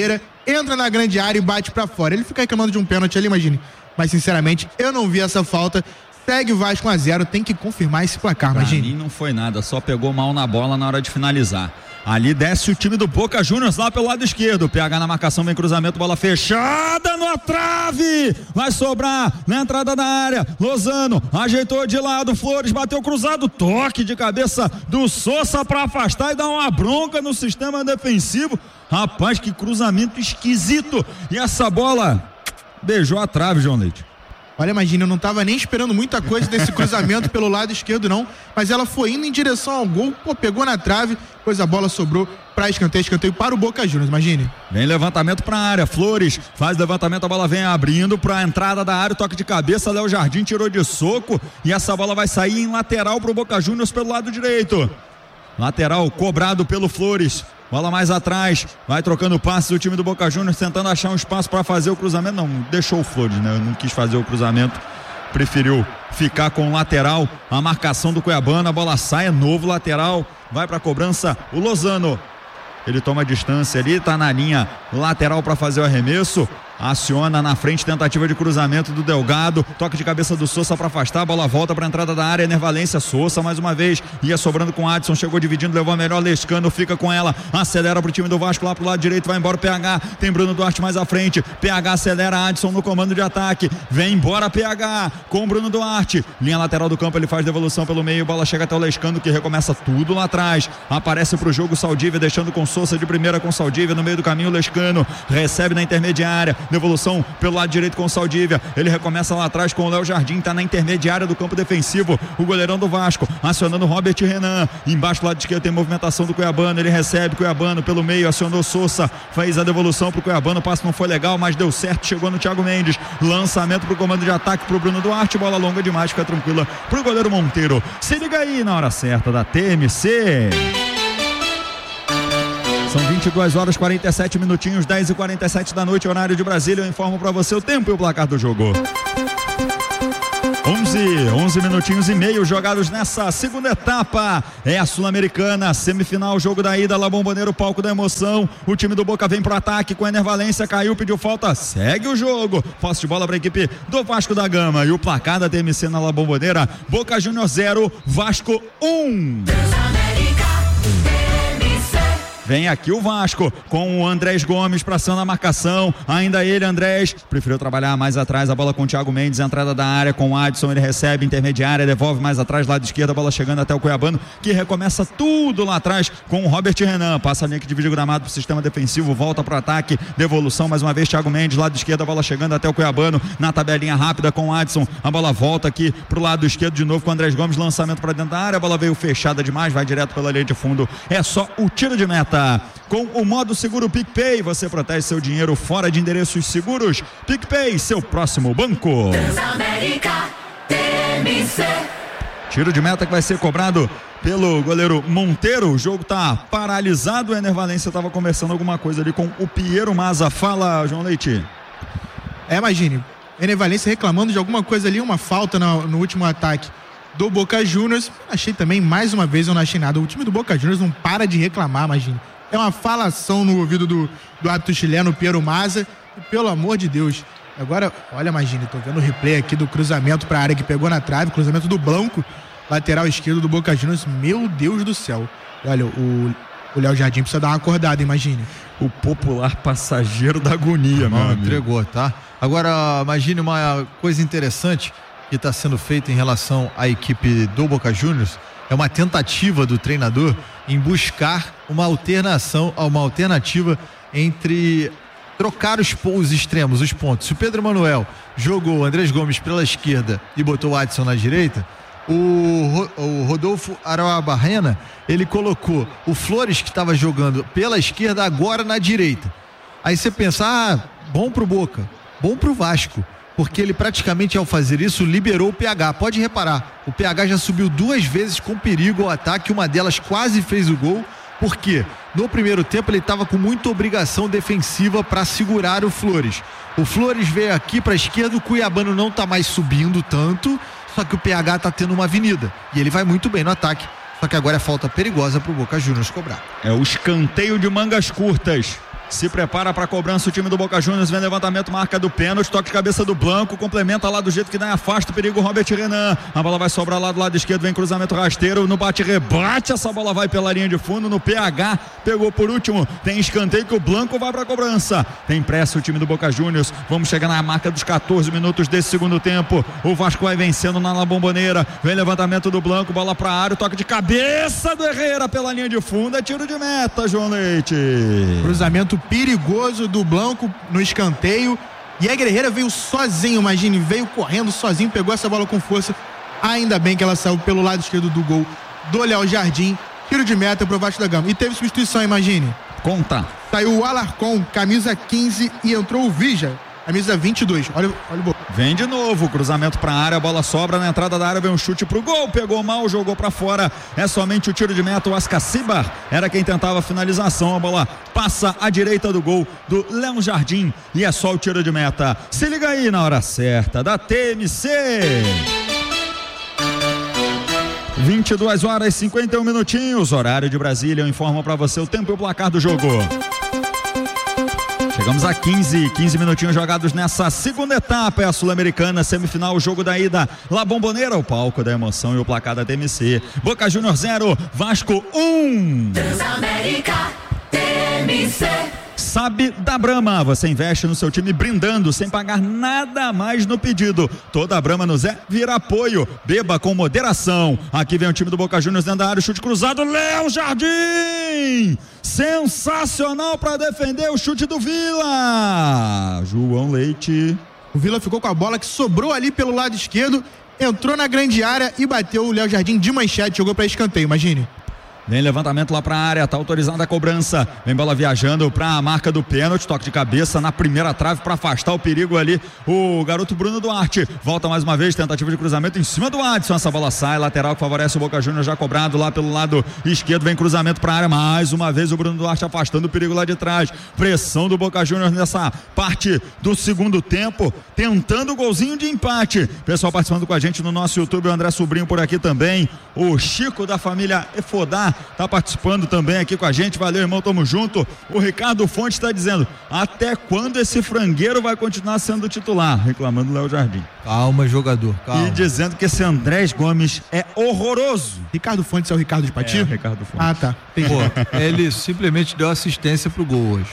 entra na grande área e bate pra fora. Ele fica reclamando de um pênalti ali, imagine. Mas, sinceramente, eu não vi essa falta. Segue o Vasco um a zero, tem que confirmar esse placar, imagine. Pra mim não foi nada, só pegou mal na bola na hora de finalizar. Ali desce o time do Boca Juniors lá pelo lado esquerdo. P H na marcação, vem cruzamento, bola fechada na trave. Vai sobrar na entrada da área. Lozano ajeitou de lado, Flores bateu cruzado, toque de cabeça do Sousa para afastar e dar uma bronca no sistema defensivo. Rapaz, que cruzamento esquisito. E essa bola beijou a trave, João Leite. Olha, imagina, eu não estava nem esperando muita coisa desse cruzamento pelo lado esquerdo, não. Mas ela foi indo em direção ao gol, pô, pegou na trave, pois a bola sobrou para escanteio, escanteio para o Boca Juniors, imagine. Vem levantamento para a área, Flores faz levantamento, a bola vem abrindo para a entrada da área, toque de cabeça, Léo Jardim tirou de soco e essa bola vai sair em lateral para o Boca Juniors pelo lado direito. Lateral cobrado pelo Flores. Bola mais atrás, vai trocando passes o time do Boca Juniors, tentando achar um espaço para fazer o cruzamento. Não, deixou o Flores, né? Não quis fazer o cruzamento, preferiu ficar com o lateral. A marcação do Cuiabano, a bola sai, é novo lateral, vai para a cobrança o Lozano. Ele toma a distância ali, tá na linha lateral para fazer o arremesso. Aciona na frente, tentativa de cruzamento do Delgado, toque de cabeça do Sousa para afastar, a bola volta para a entrada da área, Enervalência, Sousa mais uma vez, ia sobrando com o Adson, chegou dividindo, levou a melhor, Lescano fica com ela, acelera pro time do Vasco lá pro lado direito, vai embora o P H, tem Bruno Duarte mais à frente, P H acelera, Adson no comando de ataque, vem embora P H com Bruno Duarte, linha lateral do campo, ele faz devolução pelo meio, bola chega até o Lescano que recomeça tudo lá atrás, aparece pro jogo Saldívia, deixando com Sousa de primeira com Saldívia, no meio do caminho o Lescano recebe na intermediária, devolução pelo lado direito com o Saldívia, ele recomeça lá atrás com o Léo Jardim, tá na intermediária do campo defensivo, o goleirão do Vasco, acionando o Robert Renan, embaixo do lado esquerdo tem movimentação do Cuiabano, ele recebe Cuiabano pelo meio, acionou Sousa, fez a devolução pro Cuiabano, o passe não foi legal, mas deu certo, chegou no Thiago Mendes, lançamento pro comando de ataque pro Bruno Duarte, bola longa demais, fica tranquila pro goleiro Monteiro. Se liga aí na hora certa da T M C. São vinte e duas horas e quarenta e sete minutinhos, dez e quarenta e sete da noite, horário de Brasília. Eu informo para você o tempo e o placar do jogo. onze minutinhos e meio jogados nessa segunda etapa. É a Sul-Americana, semifinal, jogo da ida, La Bombonera, palco da emoção. O time do Boca vem pro ataque com Enervalência, caiu, pediu falta, segue o jogo. Posse de bola para a equipe do Vasco da Gama. E o placar da T M C na La Bombonera: Boca Juniors zero, Vasco um. Vem aqui o Vasco com o Andrés Gomes pra cima da marcação, ainda ele, Andrés, preferiu trabalhar mais atrás, a bola com o Thiago Mendes, a entrada da área com o Adson, ele recebe intermediária, devolve mais atrás, lado esquerdo, a bola chegando até o Cuiabano, que recomeça tudo lá atrás com o Robert Renan, passa a linha que divide o gramado pro sistema defensivo, volta pro ataque, devolução mais uma vez, Thiago Mendes, lado esquerdo, a bola chegando até o Cuiabano, na tabelinha rápida com o Adson, a bola volta aqui pro lado esquerdo de novo com o Andrés Gomes, lançamento pra dentro da área, a bola veio fechada demais, vai direto pela linha de fundo, é só o tiro de meta. Com o modo seguro PicPay, você protege seu dinheiro fora de endereços seguros. PicPay, seu próximo banco. Transamérica T M C. Tiro de meta que vai ser cobrado pelo goleiro Monteiro. O jogo tá paralisado. O Enervalência estava conversando alguma coisa ali com o Piero Maza. Fala, João Leite. É, imagine, Enervalência reclamando de alguma coisa ali, uma falta no, no último ataque do Boca Juniors. Achei também, mais uma vez, eu não achei nada. O time do Boca Juniors não para de reclamar, imagine. É uma falação no ouvido do, do árbitro chileno, Piero Maza. E pelo amor de Deus. Agora, olha, imagine, tô vendo o replay aqui do cruzamento pra área que pegou na trave, cruzamento do Blanco, lateral esquerdo do Boca Juniors. Meu Deus do céu. Olha, o o Léo Jardim precisa dar uma acordada, imagine. O popular passageiro da agonia, não, meu entregou, amigo. Tá? Agora, imagine uma coisa interessante que está sendo feita em relação à equipe do Boca Juniors. É uma tentativa do treinador em buscar uma alternação, uma alternativa entre trocar os, os extremos, os pontos. Se o Pedro Manuel jogou o Andrés Gomes pela esquerda e botou o Adson na direita, o, o Rodolfo Arabarrena, ele colocou o Flores, que estava jogando pela esquerda, agora na direita. Aí você pensa, ah, bom pro Boca, bom pro Vasco, porque ele praticamente, ao fazer isso, liberou o P H. Pode reparar, o P H já subiu duas vezes com perigo ao ataque, uma delas quase fez o gol, porque no primeiro tempo ele estava com muita obrigação defensiva para segurar o Flores. O Flores veio aqui para a esquerda, o Cuiabano não está mais subindo tanto, só que o P H está tendo uma avenida e ele vai muito bem no ataque. Só que agora é falta perigosa para o Boca Juniors cobrar. É o escanteio de mangas curtas. Se prepara para a cobrança o time do Boca Juniors. Vem levantamento, marca do pênalti. Toque de cabeça do Blanco. Complementa lá do jeito que dá, afasta o perigo. Robert Renan. A bola vai sobrar lá do lado esquerdo. Vem cruzamento rasteiro. No bate-rebate. Essa bola vai pela linha de fundo. No P H. Pegou por último. Tem escanteio que o Blanco vai para a cobrança. Tem pressa o time do Boca Juniors. Vamos chegar na marca dos catorze minutos desse segundo tempo. O Vasco vai vencendo na La Bombonera. Vem levantamento do Blanco. Bola para a área. Toque de cabeça do Herrera pela linha de fundo. É tiro de meta, João Leite. Cruzamento perigoso do Blanco no escanteio, e a Herrera veio sozinho, imagine, veio correndo sozinho, pegou essa bola com força, ainda bem que ela saiu pelo lado esquerdo do gol do Léo Jardim. Tiro de meta pro Vasco da Gama, e teve substituição, imagine. Conta. Saiu o Alarcon, camisa quinze, e entrou o Vija, camisa vinte e dois. Olha, olha o gol. Vem de novo, cruzamento pra área, a bola sobra na entrada da área, vem um chute pro gol, pegou mal, jogou pra fora. É somente o tiro de meta. O Ascacibar era quem tentava a finalização. A bola passa à direita do gol do Léo Jardim e é só o tiro de meta. Se liga aí na hora certa da T M C. vinte e duas horas e cinquenta e um minutinhos, horário de Brasília. Eu informo pra você o tempo e o placar do jogo. Chegamos a quinze, quinze minutinhos jogados nessa segunda etapa. É a Sul-Americana, semifinal, o jogo da ida. La Bombonera, o palco da emoção e o placar da T M C. Boca Juniors zero, Vasco um. Transamérica T M C. Sabe da Brahma, você investe no seu time brindando sem pagar nada a mais no pedido. Toda a Brahma no Zé vira apoio, beba com moderação. Aqui vem o time do Boca Juniors dentro da área, chute cruzado, Léo Jardim, sensacional para defender o chute do Vila. João Leite. O Vila ficou com a bola que sobrou ali pelo lado esquerdo, entrou na grande área e bateu o Léo Jardim de manchete, jogou para escanteio, imagine. Vem levantamento lá para a área, tá autorizada a cobrança. Vem bola viajando para a marca do pênalti, toque de cabeça na primeira trave para afastar o perigo ali. O garoto Bruno Duarte volta mais uma vez, tentativa de cruzamento em cima do Adson. Essa bola sai, lateral que favorece o Boca Juniors, já cobrado lá pelo lado esquerdo. Vem cruzamento para a área, mais uma vez o Bruno Duarte afastando o perigo lá de trás. Pressão do Boca Juniors nessa parte do segundo tempo, tentando o golzinho de empate. Pessoal participando com a gente no nosso YouTube, o André Sobrinho por aqui também. O Chico da família Efodá tá participando também aqui com a gente. Valeu, irmão, tamo junto. O Ricardo Fontes está dizendo: até quando esse frangueiro vai continuar sendo titular? Reclamando do Léo Jardim. Calma, jogador, calma. E dizendo que esse Andrés Gomes é horroroso. Ricardo Fontes é o Ricardo de Pati? É, o Ricardo Fontes. Ah, tá. Pô, ele simplesmente deu assistência pro gol hoje.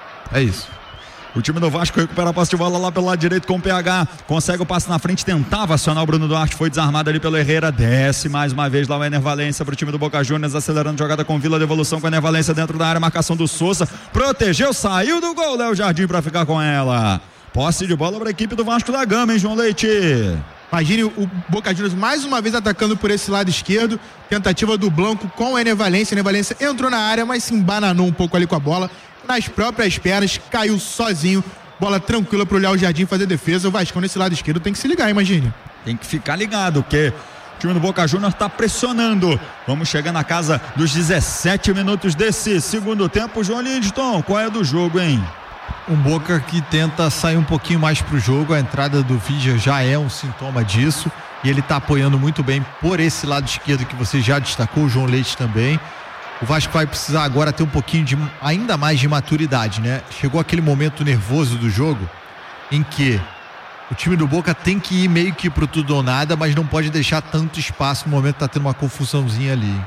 É isso. O time do Vasco recupera a posse de bola lá pelo lado direito com o P H, consegue o passe na frente, tentava acionar o Bruno Duarte, foi desarmado ali pelo Herrera, desce mais uma vez lá o Ener Valência pro time do Boca Juniors, acelerando jogada com Vila, devolução com o Ener Valência dentro da área, marcação do Souza, protegeu, saiu do gol, Léo Jardim pra ficar com ela. Posse de bola para a equipe do Vasco da Gama, hein, João Leite? Imagine o Boca Juniors mais uma vez atacando por esse lado esquerdo, tentativa do Blanco com o Ener Valência, Ener Valência entrou na área, mas se embananou um pouco ali com a bola, nas próprias pernas, caiu sozinho, bola tranquila pro Léo Jardim fazer defesa. O Vascão nesse lado esquerdo tem que se ligar, imagine. Tem que ficar ligado, porque o time do Boca Juniors tá pressionando. Vamos chegar na casa dos dezessete minutos desse segundo tempo. João Lindton, qual é do jogo, hein? Um Boca que tenta sair um pouquinho mais pro jogo, a entrada do Vidia já é um sintoma disso, e ele tá apoiando muito bem por esse lado esquerdo que você já destacou, o João Leite também. O Vasco vai precisar agora ter um pouquinho de, ainda mais de maturidade, né? Chegou aquele momento nervoso do jogo em que o time do Boca tem que ir meio que pro tudo ou nada, mas não pode deixar tanto espaço no momento que tá tendo uma confusãozinha ali.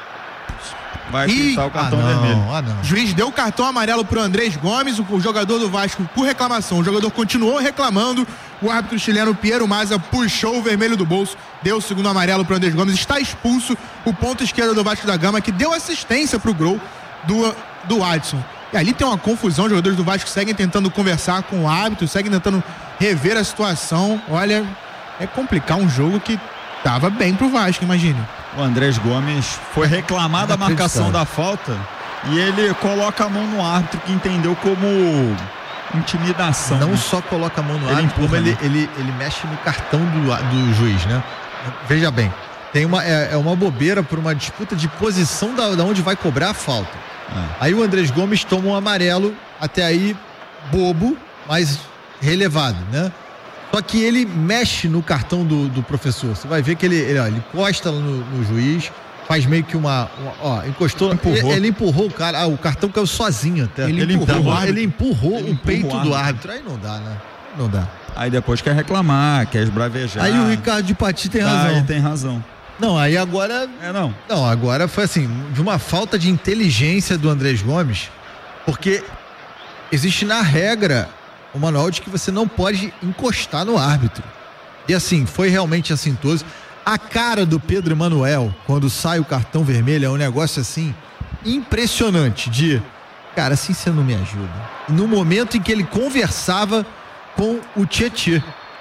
Vai pintar o cartão ah, não, vermelho. Ah, não. O juiz deu o cartão amarelo pro Andrés Gomes, o, o jogador do Vasco, por reclamação. O jogador continuou reclamando. O árbitro chileno Piero Maza puxou o vermelho do bolso, deu o segundo amarelo pro Andrés Gomes. Está expulso o ponto esquerdo do Vasco da Gama, que deu assistência pro gol do, do Adson. E ali tem uma confusão. Os jogadores do Vasco seguem tentando conversar com o árbitro, seguem tentando rever a situação. Olha, é complicar um jogo que tava bem pro Vasco, imagine. O Andrés Gomes foi reclamado a marcação da falta e ele coloca a mão no árbitro, que entendeu como intimidação. Não só coloca a mão no ele árbitro, empurra, como ele, né? ele, ele mexe no cartão do, do juiz, né? Veja bem, tem uma, é, é uma bobeira por uma disputa de posição da, da onde vai cobrar a falta. É. Aí o Andrés Gomes toma um amarelo, até aí bobo, mas relevado, né? Só que ele mexe no cartão do, do professor. Você vai ver que ele, ele, ó, ele encosta no, no juiz, faz meio que uma, uma ó, encostou, empurrou. Ele, ele empurrou o cara, ah, o cartão caiu sozinho até. Ele, ele empurrou, empurrou, ele empurrou ele o peito empurrou do árbitro. Aí não dá, né? Não dá. Aí depois quer reclamar, quer esbravejar. Aí o Ricardo de Pati tem razão. Aí tem razão. Não, aí agora... É, não. Não, agora foi assim, de uma falta de inteligência do Andrés Gomes, porque existe na regra o manual de que você não pode encostar no árbitro. E assim, foi realmente assintoso. A cara do Pedro Emanuel, quando sai o cartão vermelho, é um negócio assim, impressionante de... Cara, assim você não me ajuda. No momento em que ele conversava com o Tietê.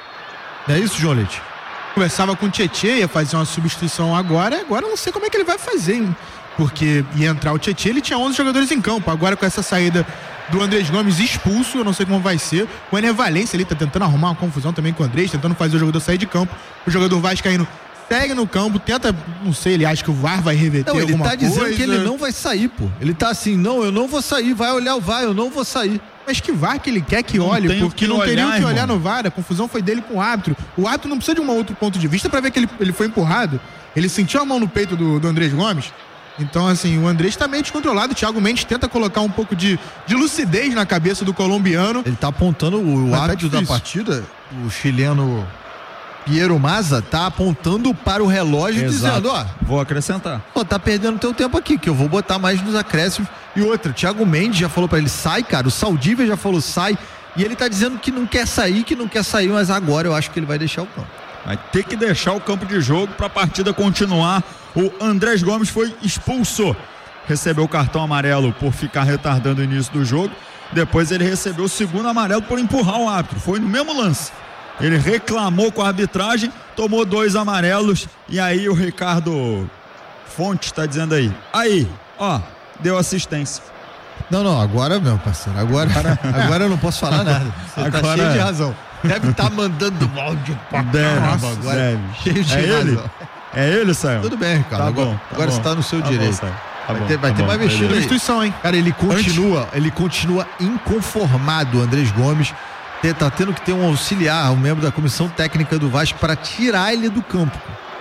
Não é isso, João Leite? Conversava com o Tietê, ia fazer uma substituição agora, agora eu não sei como é que ele vai fazer, hein? Porque ia entrar o Tietê, ele tinha onze jogadores em campo, agora com essa saída do Andrés Gomes expulso, eu não sei como vai ser. O Ener Valencia ali tá tentando arrumar uma confusão também com o Andrés, tentando fazer o jogador sair de campo. O jogador vascaíno segue no campo, tenta, não sei, ele acha que o V A R vai reverter não, alguma coisa. Ele tá dizendo que ele não vai sair, pô. Ele tá assim, não, eu não vou sair, vai olhar o V A R, eu não vou sair. Mas que V A R que ele quer que não olhe, porque não teria o que olhar no V A R, a confusão foi dele com o árbitro. O árbitro não precisa de um outro ponto de vista pra ver que ele, ele foi empurrado. Ele sentiu a mão no peito do, do Andrés Gomes. Então, assim, o Andrés tá meio descontrolado. O Thiago Mendes tenta colocar um pouco de, de lucidez na cabeça do colombiano. Ele tá apontando o, o árbitro da partida, o chileno Piero Mazza, tá apontando para o relógio. Exato. Dizendo, ó, vou acrescentar. Ó, tá perdendo teu tempo aqui, que eu vou botar mais nos acréscimos. E outra, o Thiago Mendes já falou para ele, sai, cara. O Saldívia já falou, sai. E ele tá dizendo que não quer sair, que não quer sair, mas agora eu acho que ele vai deixar o campo. Vai ter que deixar o campo de jogo para a partida continuar. O Andrés Gomes foi expulso. Recebeu o cartão amarelo por ficar retardando o início do jogo. Depois ele recebeu o segundo amarelo por empurrar o árbitro. Foi no mesmo lance. Ele reclamou com a arbitragem, tomou dois amarelos. E aí o Ricardo Fonte está dizendo aí. Aí, ó, deu assistência. Não, não, agora, meu parceiro, agora, agora eu não posso falar nada. Você agora, tá cheio de razão. Deve estar tá mandando áudio pra caramba agora. Deve. Cheio de é razão. Ele? É ele, Sayão? Tudo bem, Ricardo. Tá agora bom, tá agora bom. você tá no seu tá direito. Bom, tá vai bom, ter, vai tá ter bom, mais mexido aí. Instituição, hein? Cara, ele continua, Antes... ele continua inconformado, o Andrés Gomes. Tá tendo que ter um auxiliar, um membro da comissão técnica do Vasco para tirar ele do campo.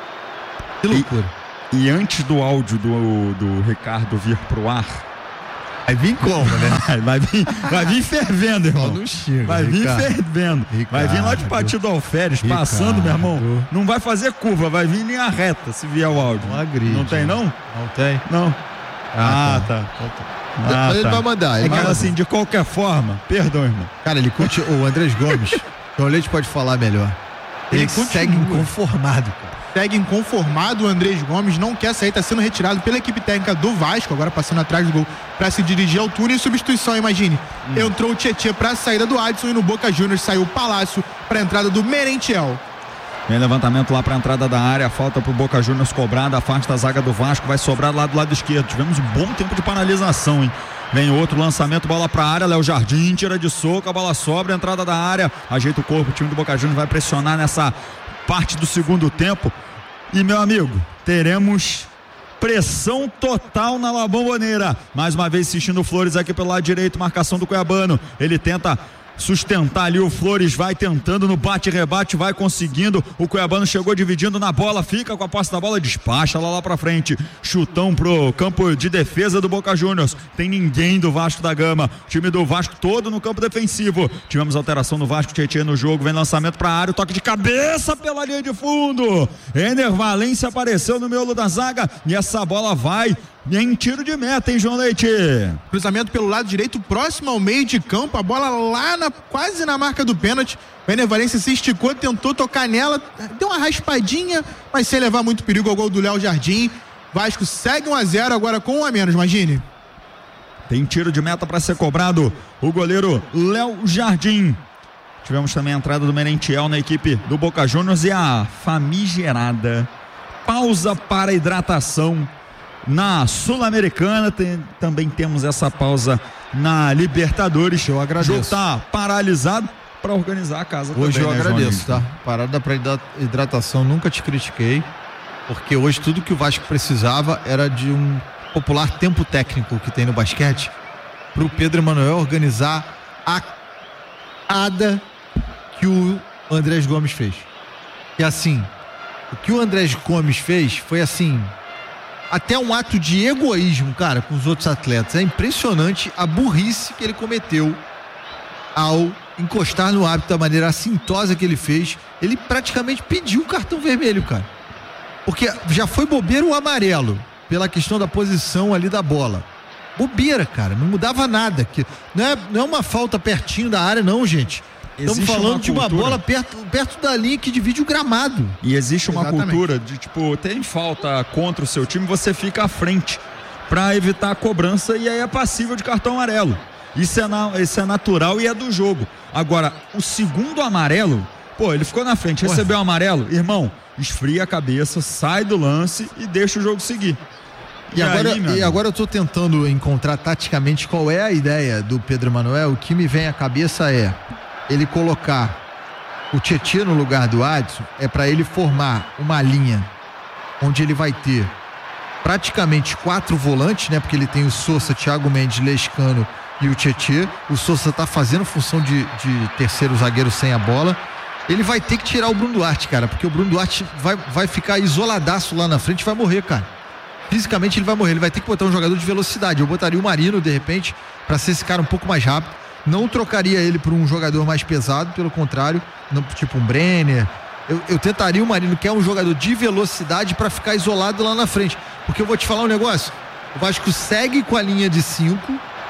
Que loucura. E, e antes do áudio do, do Ricardo vir pro ar, vai vir como, né? Vai vir, vai vir fervendo, irmão. Não chega, vai vir Ricardo. fervendo. Ricardo. Vai vir lá de Partido Alferes, Ricardo. Passando, meu irmão. Não vai fazer curva, vai vir em linha reta se vier o áudio. Não agride. Não tem, não? Não tem. Não. Ah, ah tá. tá. Ah, Mas ele tá. vai mandar. Ele é vai assim, de qualquer forma, perdão, irmão. Cara, ele continua. O Andrés Gomes, o Leite pode falar melhor. Ele, ele segue inconformado, cara. Segue inconformado, o Andrés Gomes não quer sair, tá sendo retirado pela equipe técnica do Vasco, agora passando atrás do gol para se dirigir ao túnel. E substituição, imagine, hum. entrou o Tietê para a saída do Adson e no Boca Juniors saiu o Palácio para a entrada do Merentiel. Vem levantamento lá para a entrada da área, falta pro Boca Juniors cobrada, afasta a zaga do Vasco, vai sobrar lá do lado esquerdo. Tivemos um bom tempo de paralisação, hein? Vem outro lançamento, bola pra área, Léo Jardim tira de soco, a bola sobra, entrada da área, ajeita o corpo, o time do Boca Juniors vai pressionar nessa parte do segundo tempo. E, meu amigo, teremos pressão total na La Bombonera. Mais uma vez assistindo o Flores aqui pelo lado direito, marcação do Cuiabano. Ele tenta sustentar ali, o Flores vai tentando no bate-rebate, vai conseguindo. O Cuiabano chegou dividindo na bola, fica com a posse da bola, despacha lá lá pra frente. Chutão pro campo de defesa do Boca Juniors. Tem ninguém do Vasco da Gama. O time do Vasco todo no campo defensivo. Tivemos alteração no Vasco, Tietê no jogo, vem lançamento pra área, o toque de cabeça pela linha de fundo. Ener Valencia apareceu no miolo da zaga e essa bola vai em tiro de meta, hein, João Leite? Cruzamento pelo lado direito, próximo ao meio de campo, a bola lá na, quase na marca do pênalti. O Ener Valencia se esticou, tentou tocar nela, deu uma raspadinha, mas sem levar muito perigo ao gol do Léo Jardim. Vasco segue um a zero agora com um a menos, imagine. Tem tiro de meta para ser cobrado, o goleiro Léo Jardim. Tivemos também a entrada do Merentiel na equipe do Boca Juniors e a famigerada pausa para hidratação na Sul-Americana. Tem, também temos essa pausa na Libertadores. Eu agradeço. O jogo tá paralisado para organizar a casa. Hoje também, eu né, agradeço, tá? Parada para hidratação, nunca te critiquei, porque hoje tudo que o Vasco precisava era de um popular tempo técnico que tem no basquete para o Pedro Emanuel organizar a ada que o Andrés Gomes fez. E assim, o que o Andrés Gomes fez foi assim, até um ato de egoísmo, cara, com os outros atletas. É impressionante a burrice que ele cometeu ao encostar no árbitro da maneira assintosa que ele fez. Ele praticamente pediu um cartão vermelho, cara. Porque já foi bobeira o amarelo, pela questão da posição ali da bola. Bobeira, cara, não mudava nada. Que não, é, não é uma falta pertinho da área, não, gente. Estamos falando uma de uma bola perto, perto da linha que divide o gramado. E existe uma Exatamente. cultura de, tipo, tem falta contra o seu time, você fica à frente pra evitar a cobrança e aí é passível de cartão amarelo. Isso é, na, isso é natural e é do jogo. Agora, o segundo amarelo, pô, ele ficou na frente, recebeu o amarelo, irmão, esfria a cabeça, sai do lance e deixa o jogo seguir. E, e, agora, aí, e agora eu tô tentando encontrar taticamente qual é a ideia do Pedro Emanuel. O que me vem à cabeça é ele colocar o Tietê no lugar do Adson, é para ele formar uma linha onde ele vai ter praticamente quatro volantes, né? Porque ele tem o Sousa, Thiago Mendes, Lescano e o Tietê. O Sousa tá fazendo função de, de terceiro zagueiro sem a bola. Ele vai ter que tirar o Bruno Duarte, cara, porque o Bruno Duarte vai, vai ficar isoladaço lá na frente e vai morrer, cara. Fisicamente ele vai morrer, ele vai ter que botar um jogador de velocidade. Eu botaria o Marino, de repente, para ser esse cara um pouco mais rápido. Não trocaria ele por um jogador mais pesado, pelo contrário, não, tipo um Brenner. Eu, eu tentaria o Marino, que é um jogador de velocidade, para ficar isolado lá na frente. Porque eu vou te falar um negócio, o Vasco segue com a linha de cinco,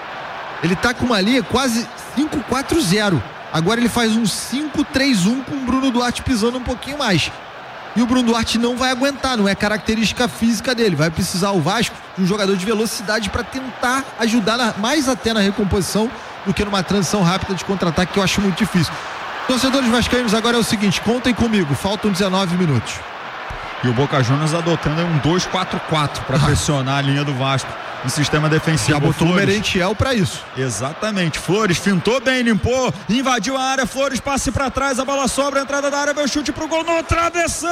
ele tá com uma linha quase cinco quatro zero. Agora ele faz um cinco três um com o Bruno Duarte pisando um pouquinho mais. E o Bruno Duarte não vai aguentar, não é característica física dele. Vai precisar o Vasco de um jogador de velocidade para tentar ajudar na, mais até na recomposição do que numa transição rápida de contra-ataque, que eu acho muito difícil. Torcedores vascaínos, agora é o seguinte, contem comigo, faltam dezenove minutos. E o Boca Juniors adotando um dois quatro quatro para pressionar a linha do Vasco no sistema defensivo. Já botou o Merentiel para isso. Exatamente, Flores fintou bem, limpou, invadiu a área, Flores passe para trás, a bola sobra, a entrada da área, veio chute pro gol no travessão.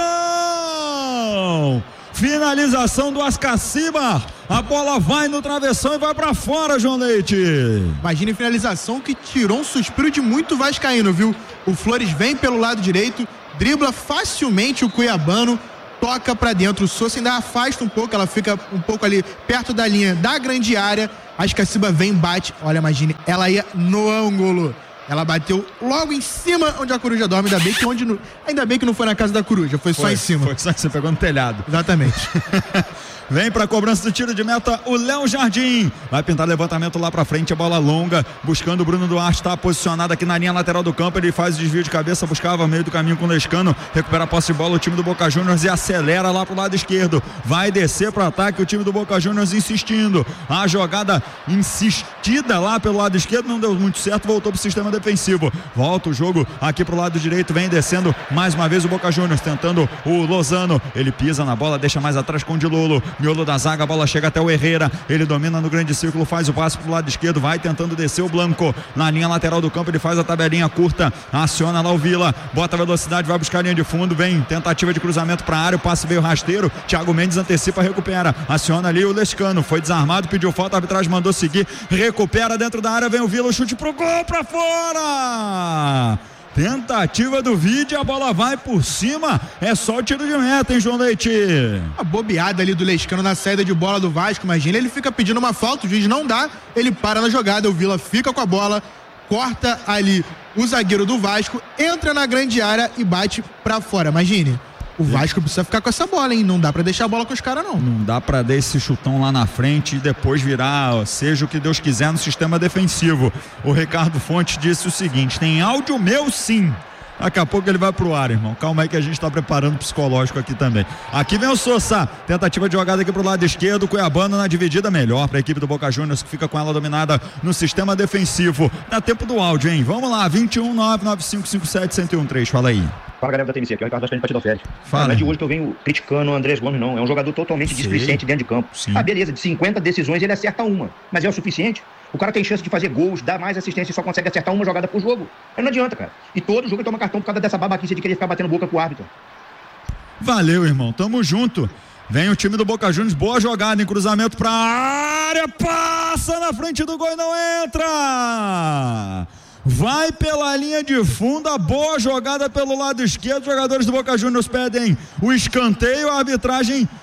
Finalização do Ascaciba, a bola vai no travessão e vai pra fora, João Leite. Imagine finalização que tirou um suspiro de muito vascaíno, viu? O Flores vem pelo lado direito, dribla facilmente o cuiabano, toca pra dentro, o Sousa ainda afasta um pouco, ela fica um pouco ali perto da linha da grande área, a Ascaciba vem, bate, olha, imagine, ela ia no ângulo. Ela bateu logo em cima onde a coruja dorme, ainda bem que, onde no... ainda bem que não foi na casa da coruja, foi, foi só em cima. Foi só que você pegou no telhado. Exatamente. Vem pra cobrança do tiro de meta o Léo Jardim. Vai pintar levantamento lá pra frente, a bola longa, buscando o Bruno Duarte, tá posicionado aqui na linha lateral do campo, ele faz o desvio de cabeça, buscava meio do caminho com o Lescano, recupera a posse de bola o time do Boca Juniors e acelera lá pro lado esquerdo. Vai descer pro ataque o time do Boca Juniors insistindo. A jogada insistida lá pelo lado esquerdo não deu muito certo, voltou pro sistema defensivo. Volta o jogo aqui pro lado direito, vem descendo mais uma vez o Boca Juniors, tentando o Lozano. Ele pisa na bola, deixa mais atrás com o Dilolo. Miolo da zaga, a bola chega até o Herrera, ele domina no grande círculo, faz o passe pro lado esquerdo, vai tentando descer o Blanco na linha lateral do campo, ele faz a tabelinha curta, aciona lá o Vila, bota a velocidade, vai buscar a linha de fundo, vem, tentativa de cruzamento pra área, o passe veio rasteiro, Thiago Mendes antecipa, recupera, aciona ali o Lescano, foi desarmado, pediu falta, a arbitragem mandou seguir, recupera dentro da área, vem o Vila, o chute pro gol, pra fora! Tentativa do vídeo, a bola vai por cima, é só o tiro de meta, hein, João Leite? A bobeada ali do Lescano na saída de bola do Vasco, imagina, ele fica pedindo uma falta, o juiz não dá, ele para na jogada, o Vila fica com a bola, corta ali o zagueiro do Vasco, entra na grande área e bate pra fora, imagine. O Vasco precisa ficar com essa bola, hein? Não dá pra deixar a bola com os caras, não. Não dá pra dar esse chutão lá na frente e depois virar, ó, seja o que Deus quiser no sistema defensivo. O Ricardo Fontes disse o seguinte: tem áudio meu, sim. Daqui a pouco ele vai pro ar, irmão. Calma aí que a gente tá preparando o psicológico aqui também. Aqui vem o Sousa. Tentativa de jogada aqui pro lado esquerdo. Cuiabano na dividida melhor pra equipe do Boca Juniors, que fica com ela dominada no sistema defensivo. Dá tempo do áudio, hein? Vamos lá, vinte e um, nove nove cinco cinco sete, um zero um três. Fala aí. Fala, galera da T M C, aqui é o Ricardo Vascaíno de Partido Férias. Fala. Não é de hoje que eu venho criticando o Andrés Gomes, não. É um jogador totalmente displicente dentro de campo. Sim. Ah, beleza, de cinquenta decisões ele acerta uma. Mas é o suficiente? O cara tem chance de fazer gols, dar mais assistência e só consegue acertar uma jogada por jogo. Aí não adianta, cara. E todo jogo ele toma cartão por causa dessa babaquice de querer ficar batendo boca com o árbitro. Valeu, irmão. Tamo junto. Vem o time do Boca Juniors, boa jogada em cruzamento pra área, passa na frente do gol e não entra. Vai pela linha de fundo, a boa jogada pelo lado esquerdo, os jogadores do Boca Juniors pedem o escanteio, a arbitragem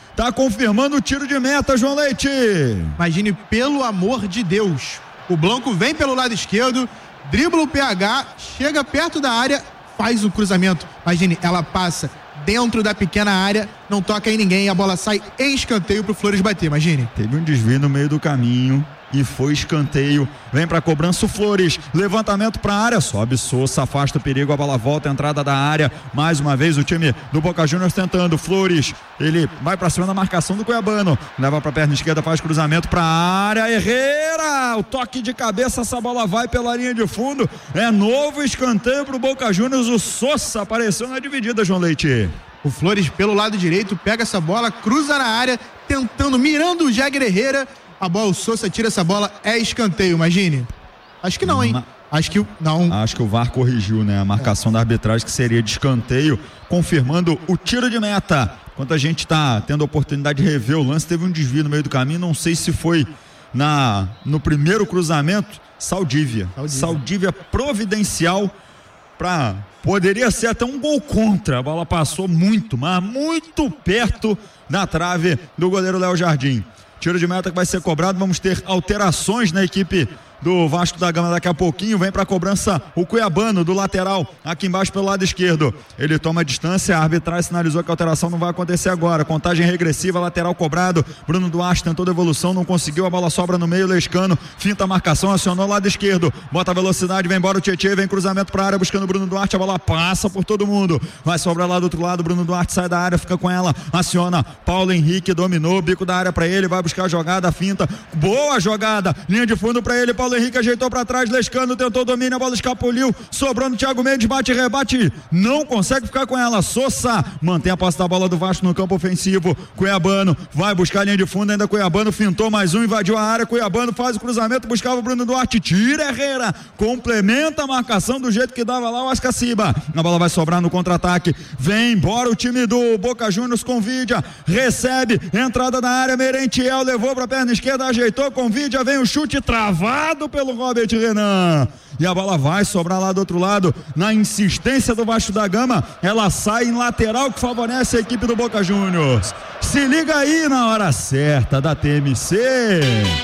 tá confirmando o tiro de meta, João Leite. Imagine, pelo amor de Deus, o Blanco vem pelo lado esquerdo, dribla o P H, chega perto da área, faz o cruzamento. Imagine, ela passa dentro da pequena área, não toca em ninguém, a bola sai em escanteio pro Flores bater, imagine. Teve um desvio no meio do caminho e foi escanteio, vem pra cobrança o Flores, levantamento pra área, sobe Sousa, afasta o perigo, a bola volta, entrada da área, mais uma vez o time do Boca Juniors tentando, Flores, ele vai pra cima da marcação do Cuiabano, leva pra perna esquerda, faz cruzamento pra área, Herrera, o toque de cabeça, essa bola vai pela linha de fundo, é novo escanteio pro Boca Juniors, o Sousa apareceu na dividida, João Leite. O Flores pelo lado direito, pega essa bola, cruza na área, tentando, mirando o Jagger Herrera, a bola, o Sousa tira essa bola, é escanteio, imagine. Acho que não, hein? Ma... Acho que não. Acho que o V A R corrigiu, né? A marcação é. da arbitragem que seria de escanteio, confirmando o tiro de meta. Enquanto a gente tá tendo a oportunidade de rever o lance, teve um desvio no meio do caminho, não sei se foi na, no primeiro cruzamento, Saldívia. Saldívia, Saldívia providencial para poderia ser até um gol contra. A bola passou muito, mas muito perto da trave do goleiro Léo Jardim. Tiro de meta que vai ser cobrado, vamos ter alterações na equipe do Vasco da Gama daqui a pouquinho, vem pra cobrança o Cuiabano do lateral, aqui embaixo pelo lado esquerdo, ele toma a distância, a arbitragem sinalizou que a alteração não vai acontecer agora, contagem regressiva, lateral cobrado, Bruno Duarte tentou devolução, não conseguiu, a bola sobra no meio, Lescano, finta a marcação, acionou o lado esquerdo, bota a velocidade, vem embora o Tietê, vem cruzamento pra área, buscando o Bruno Duarte, a bola passa por todo mundo, vai sobrar lá do outro lado, Bruno Duarte sai da área, fica com ela, aciona, Paulo Henrique dominou, bico da área pra ele, vai buscar a jogada, finta, boa jogada, linha de fundo pra ele, Paulo Henrique ajeitou pra trás, Lescano tentou domínio, a bola escapuliu, sobrou no Thiago Mendes, bate, rebate, não consegue ficar com ela, Sousa mantém a posse da bola do Vasco no campo ofensivo, Cuiabano vai buscar a linha de fundo, ainda Cuiabano fintou mais um, invadiu a área, Cuiabano faz o cruzamento, buscava o Bruno Duarte, tira Herrera, complementa a marcação do jeito que dava lá o Ascaciba, a bola vai sobrar no contra-ataque, vem embora o time do Boca Juniors, Convídia, recebe, entrada na área, Merentiel levou pra perna esquerda, ajeitou, Convídia, vem o chute travado pelo Robert Renan, e a bola vai sobrar lá do outro lado, na insistência do Vasco da Gama, ela sai em lateral que favorece a equipe do Boca Juniors. Se liga aí na hora certa da T M C.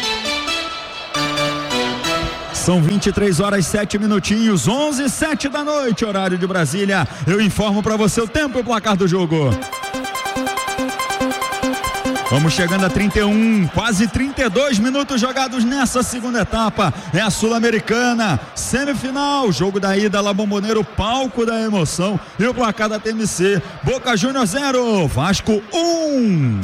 São vinte e três horas, sete minutinhos, onze e sete da noite, horário de Brasília. Eu informo para você o tempo e o placar do jogo. Vamos chegando a trinta e um, quase trinta e dois minutos jogados nessa segunda etapa. É a Sul-Americana, semifinal, jogo da ida, La Bombonera, o palco da emoção. E o placar da T M C: Boca Juniors zero, Vasco um.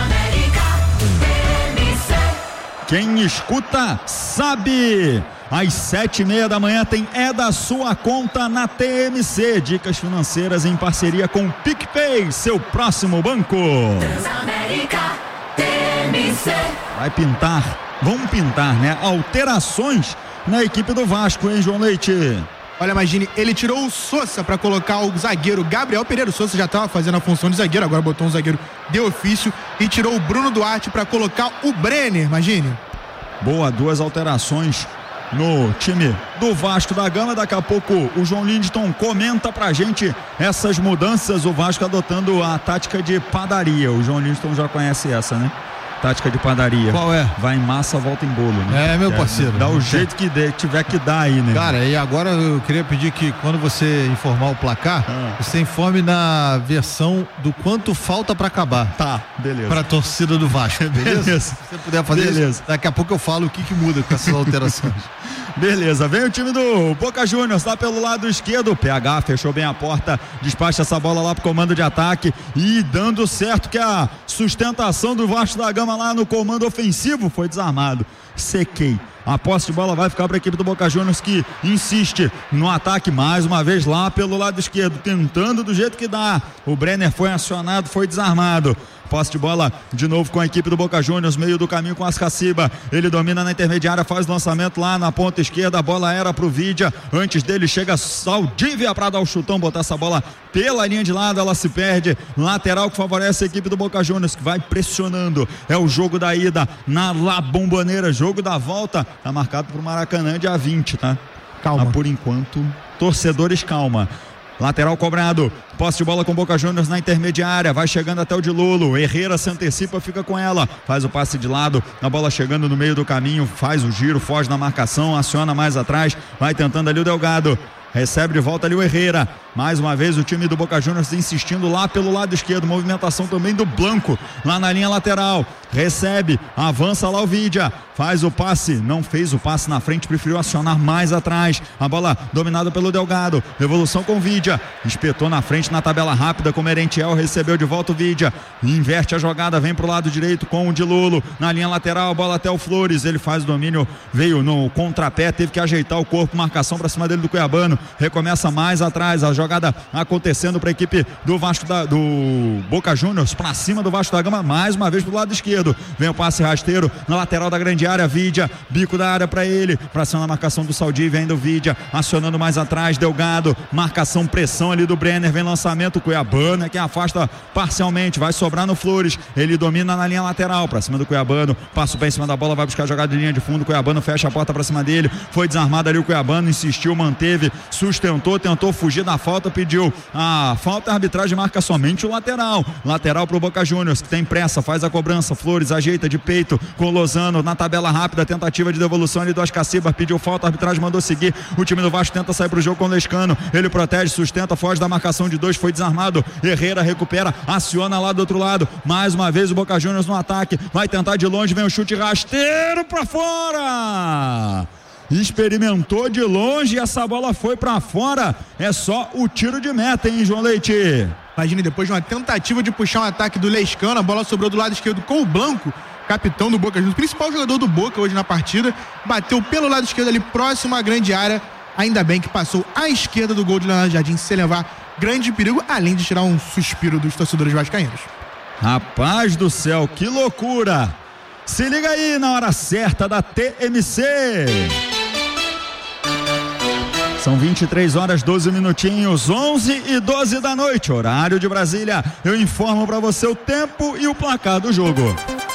Quem escuta sabe. Às sete e meia da manhã tem É da Sua Conta na T M C. Dicas financeiras em parceria com o PicPay, seu próximo banco. Transamérica T M C. Vai pintar, vamos pintar, né? Alterações na equipe do Vasco, hein, João Leite? Olha, imagine, ele tirou o Sousa para colocar o zagueiro Gabriel Pereira. O Sousa já estava fazendo a função de zagueiro, agora botou um zagueiro de ofício e tirou o Bruno Duarte para colocar o Brenner, imagine. Boa, duas alterações no time do Vasco da Gama. Daqui a pouco o João Lindton comenta pra gente essas mudanças, o Vasco adotando a tática de padaria. O João Lindton já conhece essa, né? Tática de padaria. Qual é? Vai em massa, volta em bolo, né? É, meu parceiro. É, dá o jeito que der, tiver que dar aí, né? Cara, e agora eu queria pedir que quando você informar o placar, ah. você informe na versão do quanto falta pra acabar. Tá, beleza. Pra torcida do Vasco, beleza? beleza. Se você puder fazer beleza. Isso, daqui a pouco eu falo o que que muda com essas alterações. Beleza, vem o time do Boca Juniors, tá pelo lado esquerdo, o P H fechou bem a porta, despacha essa bola lá pro comando de ataque e dando certo que a sustentação do Vasco da Gama lá no comando ofensivo foi desarmado. Sequei. A posse de bola vai ficar para a equipe do Boca Juniors, que insiste no ataque mais uma vez lá pelo lado esquerdo, tentando do jeito que dá. O Brenner foi acionado, foi desarmado. Posse de bola de novo com a equipe do Boca Juniors, meio do caminho com Ascaciba, ele domina na intermediária, faz lançamento lá na ponta esquerda, a bola era pro Vidia, antes dele chega Saldívia para dar o chutão, botar essa bola pela linha de lado, ela se perde, lateral que favorece a equipe do Boca Juniors, que vai pressionando, é o jogo da ida na La Bombonera, jogo da volta, tá marcado pro Maracanã dia vinte, tá? Calma. Mas por enquanto, torcedores, calma. Lateral cobrado, posse de bola com Boca Juniors na intermediária, vai chegando até o de Lolo, Herrera se antecipa, fica com ela, faz o passe de lado, a bola chegando no meio do caminho, faz o giro, foge na marcação, aciona mais atrás, vai tentando ali o Delgado. Recebe de volta ali o Herrera. Mais uma vez o time do Boca Juniors insistindo lá pelo lado esquerdo. Movimentação também do Blanco lá na linha lateral. Recebe, avança lá o Vidia. Faz o passe, não fez o passe na frente, preferiu acionar mais atrás. A bola dominada pelo Delgado. Evolução com o Vidia. Espetou na frente na tabela rápida com o Merentiel. Recebeu de volta o Vidia. Inverte a jogada, vem pro lado direito com o Di Lolo. Na linha lateral, bola até o Flores. Ele faz o domínio, veio no contrapé, teve que ajeitar o corpo. Marcação pra cima dele do Cuiabano. Recomeça mais atrás, a jogada acontecendo para a equipe do Vasco da, do Boca Juniors, para cima do Vasco da Gama, mais uma vez pro lado esquerdo, vem o passe rasteiro na lateral da grande área, Vidia, bico da área para ele, para cima da marcação do Saldi, vem do Vidia, acionando mais atrás, Delgado, marcação, pressão ali do Brenner, vem lançamento, Cuiabano é quem afasta parcialmente, vai sobrar no Flores, ele domina na linha lateral, para cima do Cuiabano, passa o pé em cima da bola, vai buscar a jogada de linha de fundo, Cuiabano fecha a porta para cima dele, foi desarmado ali o Cuiabano, insistiu, manteve, sustentou, tentou fugir da falta, pediu a falta, a arbitragem marca somente o lateral, lateral pro Boca Juniors, que tem pressa, faz a cobrança, Flores ajeita de peito com Lozano na tabela rápida, tentativa de devolução ali do Ascaciba, pediu falta, a arbitragem mandou seguir, o time do Vasco tenta sair pro jogo com o Lescano, ele protege, sustenta, foge da marcação de dois, foi desarmado, Herrera recupera, aciona lá do outro lado, mais uma vez o Boca Juniors no ataque, vai tentar de longe, vem o chute rasteiro pra fora, experimentou de longe e essa bola foi pra fora, é só o tiro de meta, hein, João Leite? Imagine, depois de uma tentativa de puxar um ataque do Lescano, a bola sobrou do lado esquerdo com o Blanco, capitão do Boca Juniors, principal jogador do Boca hoje na partida, bateu pelo lado esquerdo ali, próximo à grande área, ainda bem que passou à esquerda do gol de Leonardo Jardim, sem levar grande perigo, além de tirar um suspiro dos torcedores vascaínos. Rapaz do céu, que loucura! Se liga aí na hora certa da T M C. São vinte e três horas, doze minutinhos, onze e doze da noite, horário de Brasília. Eu informo para você o tempo e o placar do jogo.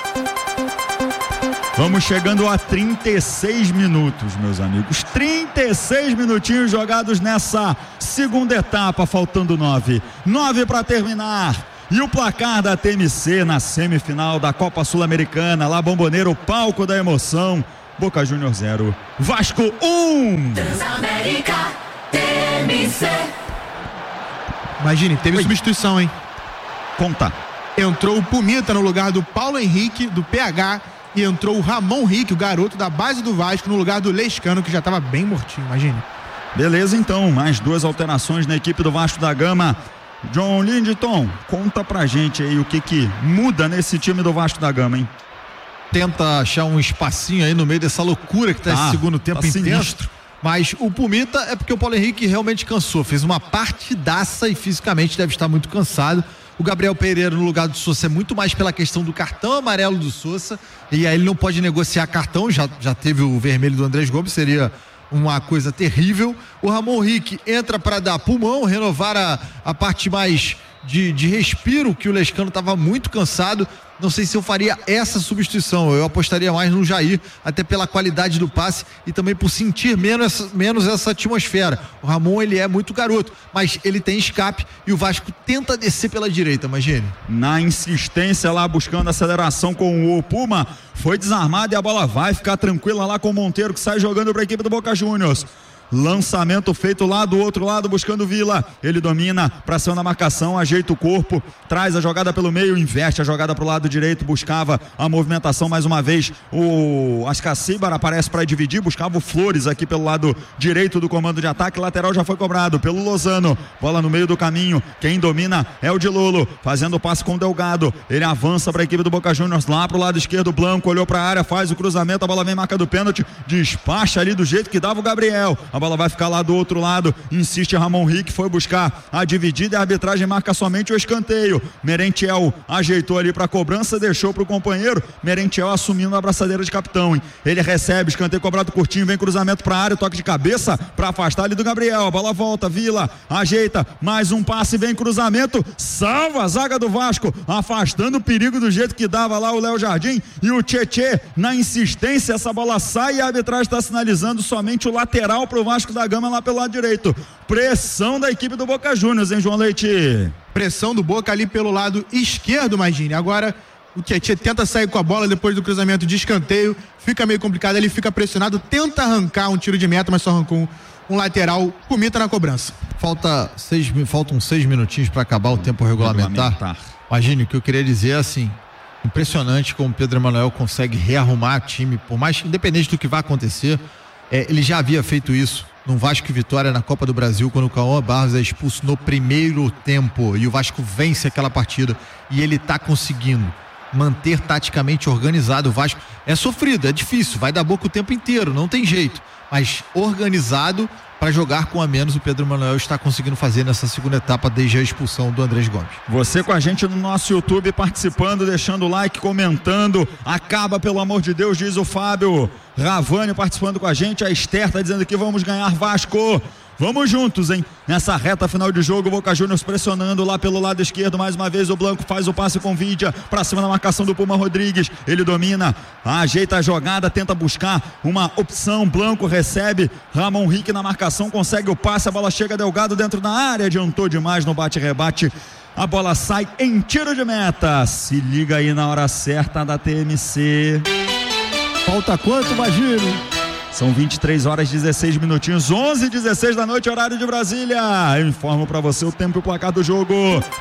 Vamos chegando a trinta e seis minutos, meus amigos. trinta e seis minutinhos jogados nessa segunda etapa, faltando nove. nove para terminar. E o placar da T M C na semifinal da Copa Sul-Americana, lá Bomboneiro, palco da emoção. Boca Juniors zero, Vasco um. Transamérica T M C. Imagine, teve Oi. substituição, hein? Conta. Entrou o Pumita no lugar do Paulo Henrique, do P H, e entrou o Ramon Henrique, o garoto da base do Vasco, no lugar do Lescano, que já estava bem mortinho, imagine. Beleza, então, mais duas alterações na equipe do Vasco da Gama. John Lindton, conta pra gente aí o que que muda nesse time do Vasco da Gama, hein? Tenta achar um espacinho aí no meio dessa loucura que tá ah, esse segundo tempo tá intenso. Sinistro. Mas o Pumita é porque o Paulo Henrique realmente cansou, fez uma partidaça e fisicamente deve estar muito cansado. O Gabriel Pereira no lugar do Sousa é muito mais pela questão do cartão amarelo do Sousa, e aí ele não pode negociar cartão, já, já teve o vermelho do Andrés Gomes, seria uma coisa terrível. O Ramon Henrique entra para dar pulmão, renovar a, a parte mais de, de respiro, que o Lescano estava muito cansado. Não sei se eu faria essa substituição, eu apostaria mais no Jair, até pela qualidade do passe e também por sentir menos, menos essa atmosfera. O Ramon, ele é muito garoto, mas ele tem escape e o Vasco tenta descer pela direita, imagine. Na insistência lá, buscando aceleração com o Puma, foi desarmado e a bola vai ficar tranquila lá com o Monteiro, que sai jogando para a equipe do Boca Juniors. Lançamento feito lá do outro lado, buscando Vila, ele domina pra cima da marcação, ajeita o corpo, traz a jogada pelo meio, inverte a jogada pro lado direito, buscava a movimentação mais uma vez, o Ascacibar aparece para dividir, buscava o Flores aqui pelo lado direito do comando de ataque, lateral já foi cobrado pelo Lozano, bola no meio do caminho, quem domina é o Di Lolo, fazendo o passe com o Delgado, ele avança para a equipe do Boca Juniors, lá pro lado esquerdo, Blanco olhou pra área, faz o cruzamento, a bola vem marca do pênalti, despacha ali do jeito que dava o Gabriel, a bola vai ficar lá do outro lado, insiste Ramon Henrique, foi buscar a dividida e a arbitragem marca somente o escanteio. Merentiel ajeitou ali para cobrança, deixou para o companheiro, Merentiel assumindo a abraçadeira de capitão, hein? Ele recebe, escanteio cobrado curtinho, vem cruzamento para a área, toque de cabeça para afastar ali do Gabriel, a bola volta, Vila ajeita, mais um passe, vem cruzamento, salva a zaga do Vasco, afastando o perigo do jeito que dava lá o Léo Jardim e o Tietê na insistência, essa bola sai e a arbitragem está sinalizando somente o lateral para o Vasco da Gama lá pelo lado direito. Pressão da equipe do Boca Juniors, hein, João Leite? Pressão do Boca ali pelo lado esquerdo, Magini. Agora o Tietê tenta sair com a bola depois do cruzamento de escanteio. Fica meio complicado, ele fica pressionado, tenta arrancar um tiro de meta, mas só arrancou um, um lateral. Comita na cobrança. Falta seis, faltam seis minutinhos para acabar o tempo regulamentar. regulamentar. Imagine, o que eu queria dizer é assim, impressionante como o Pedro Emanuel consegue rearrumar o time, por mais independente do que vai acontecer. É, ele já havia feito isso no Vasco e Vitória na Copa do Brasil, quando o Cauã Barros é expulso no primeiro tempo e o Vasco vence aquela partida, e ele tá conseguindo manter taticamente organizado. O Vasco é sofrido, é difícil, vai dar boca o tempo inteiro, não tem jeito, mas organizado para jogar com a menos, o Pedro Emanuel está conseguindo fazer nessa segunda etapa desde a expulsão do Andrés Gomes. Você com a gente no nosso YouTube, participando, deixando o like, comentando. Acaba, pelo amor de Deus, diz o Fábio Ravani participando com a gente. A Esther tá dizendo que vamos ganhar, Vasco. Vamos juntos, hein? Nessa reta final de jogo, o Boca Juniors pressionando lá pelo lado esquerdo. Mais uma vez o Blanco faz o passe com Vidia pra cima da marcação do Puma Rodrigues. Ele domina, ajeita a jogada, tenta buscar uma opção. Blanco recebe, Ramon Rick na marcação, consegue o passe, a bola chega Delgado dentro da área, adiantou demais no bate-rebate. A bola sai em tiro de meta. Se liga aí na hora certa da T M C. Falta quanto, Magino? São vinte e três horas e dezesseis minutinhos, onze e dezesseis da noite, horário de Brasília. Eu informo pra você o tempo e o placar do jogo.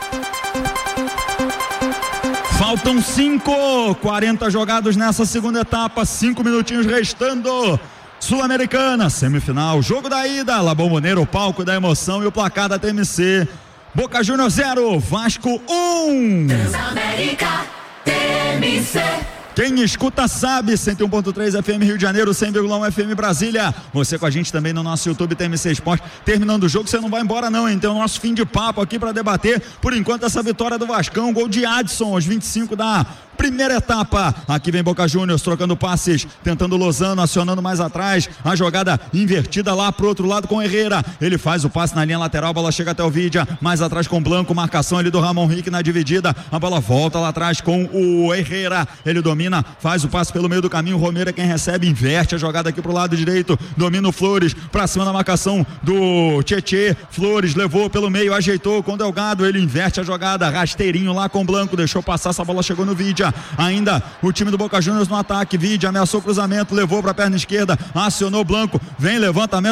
Faltam cinco, quarenta jogados nessa segunda etapa, cinco minutinhos restando. Sul-Americana, semifinal, jogo da ida, La Bombonera, o palco da emoção e o placar da T M C. Boca Juniors zero, Vasco um. Transamérica T M C. Quem escuta sabe, cento e um ponto três F M Rio de Janeiro, cem vírgula um F M Brasília. Você com a gente também no nosso YouTube T M C Esporte. Terminando o jogo, você não vai embora não, hein? Tem o nosso fim de papo aqui para debater. Por enquanto, essa vitória do Vascão, gol de Adson aos vinte e cinco da primeira etapa. Aqui vem Boca Juniors trocando passes, tentando Lozano, acionando mais atrás. A jogada invertida lá pro outro lado com Herrera. Ele faz o passe na linha lateral, a bola chega até o Vidia, mais atrás com Blanco, marcação ali do Ramon Rick na dividida. A bola volta lá atrás com o Herrera. Ele domina, faz o passe pelo meio do caminho. Romero é quem recebe, inverte a jogada aqui pro lado direito. Domina o Flores pra cima da marcação do Tietê. Flores levou pelo meio, ajeitou com Delgado. Ele inverte a jogada, rasteirinho lá com Blanco, deixou passar, essa bola chegou no Vidia. Ainda o time do Boca Juniors no ataque. Vidia ameaçou o cruzamento, levou pra perna esquerda, acionou Blanco, vem levantamento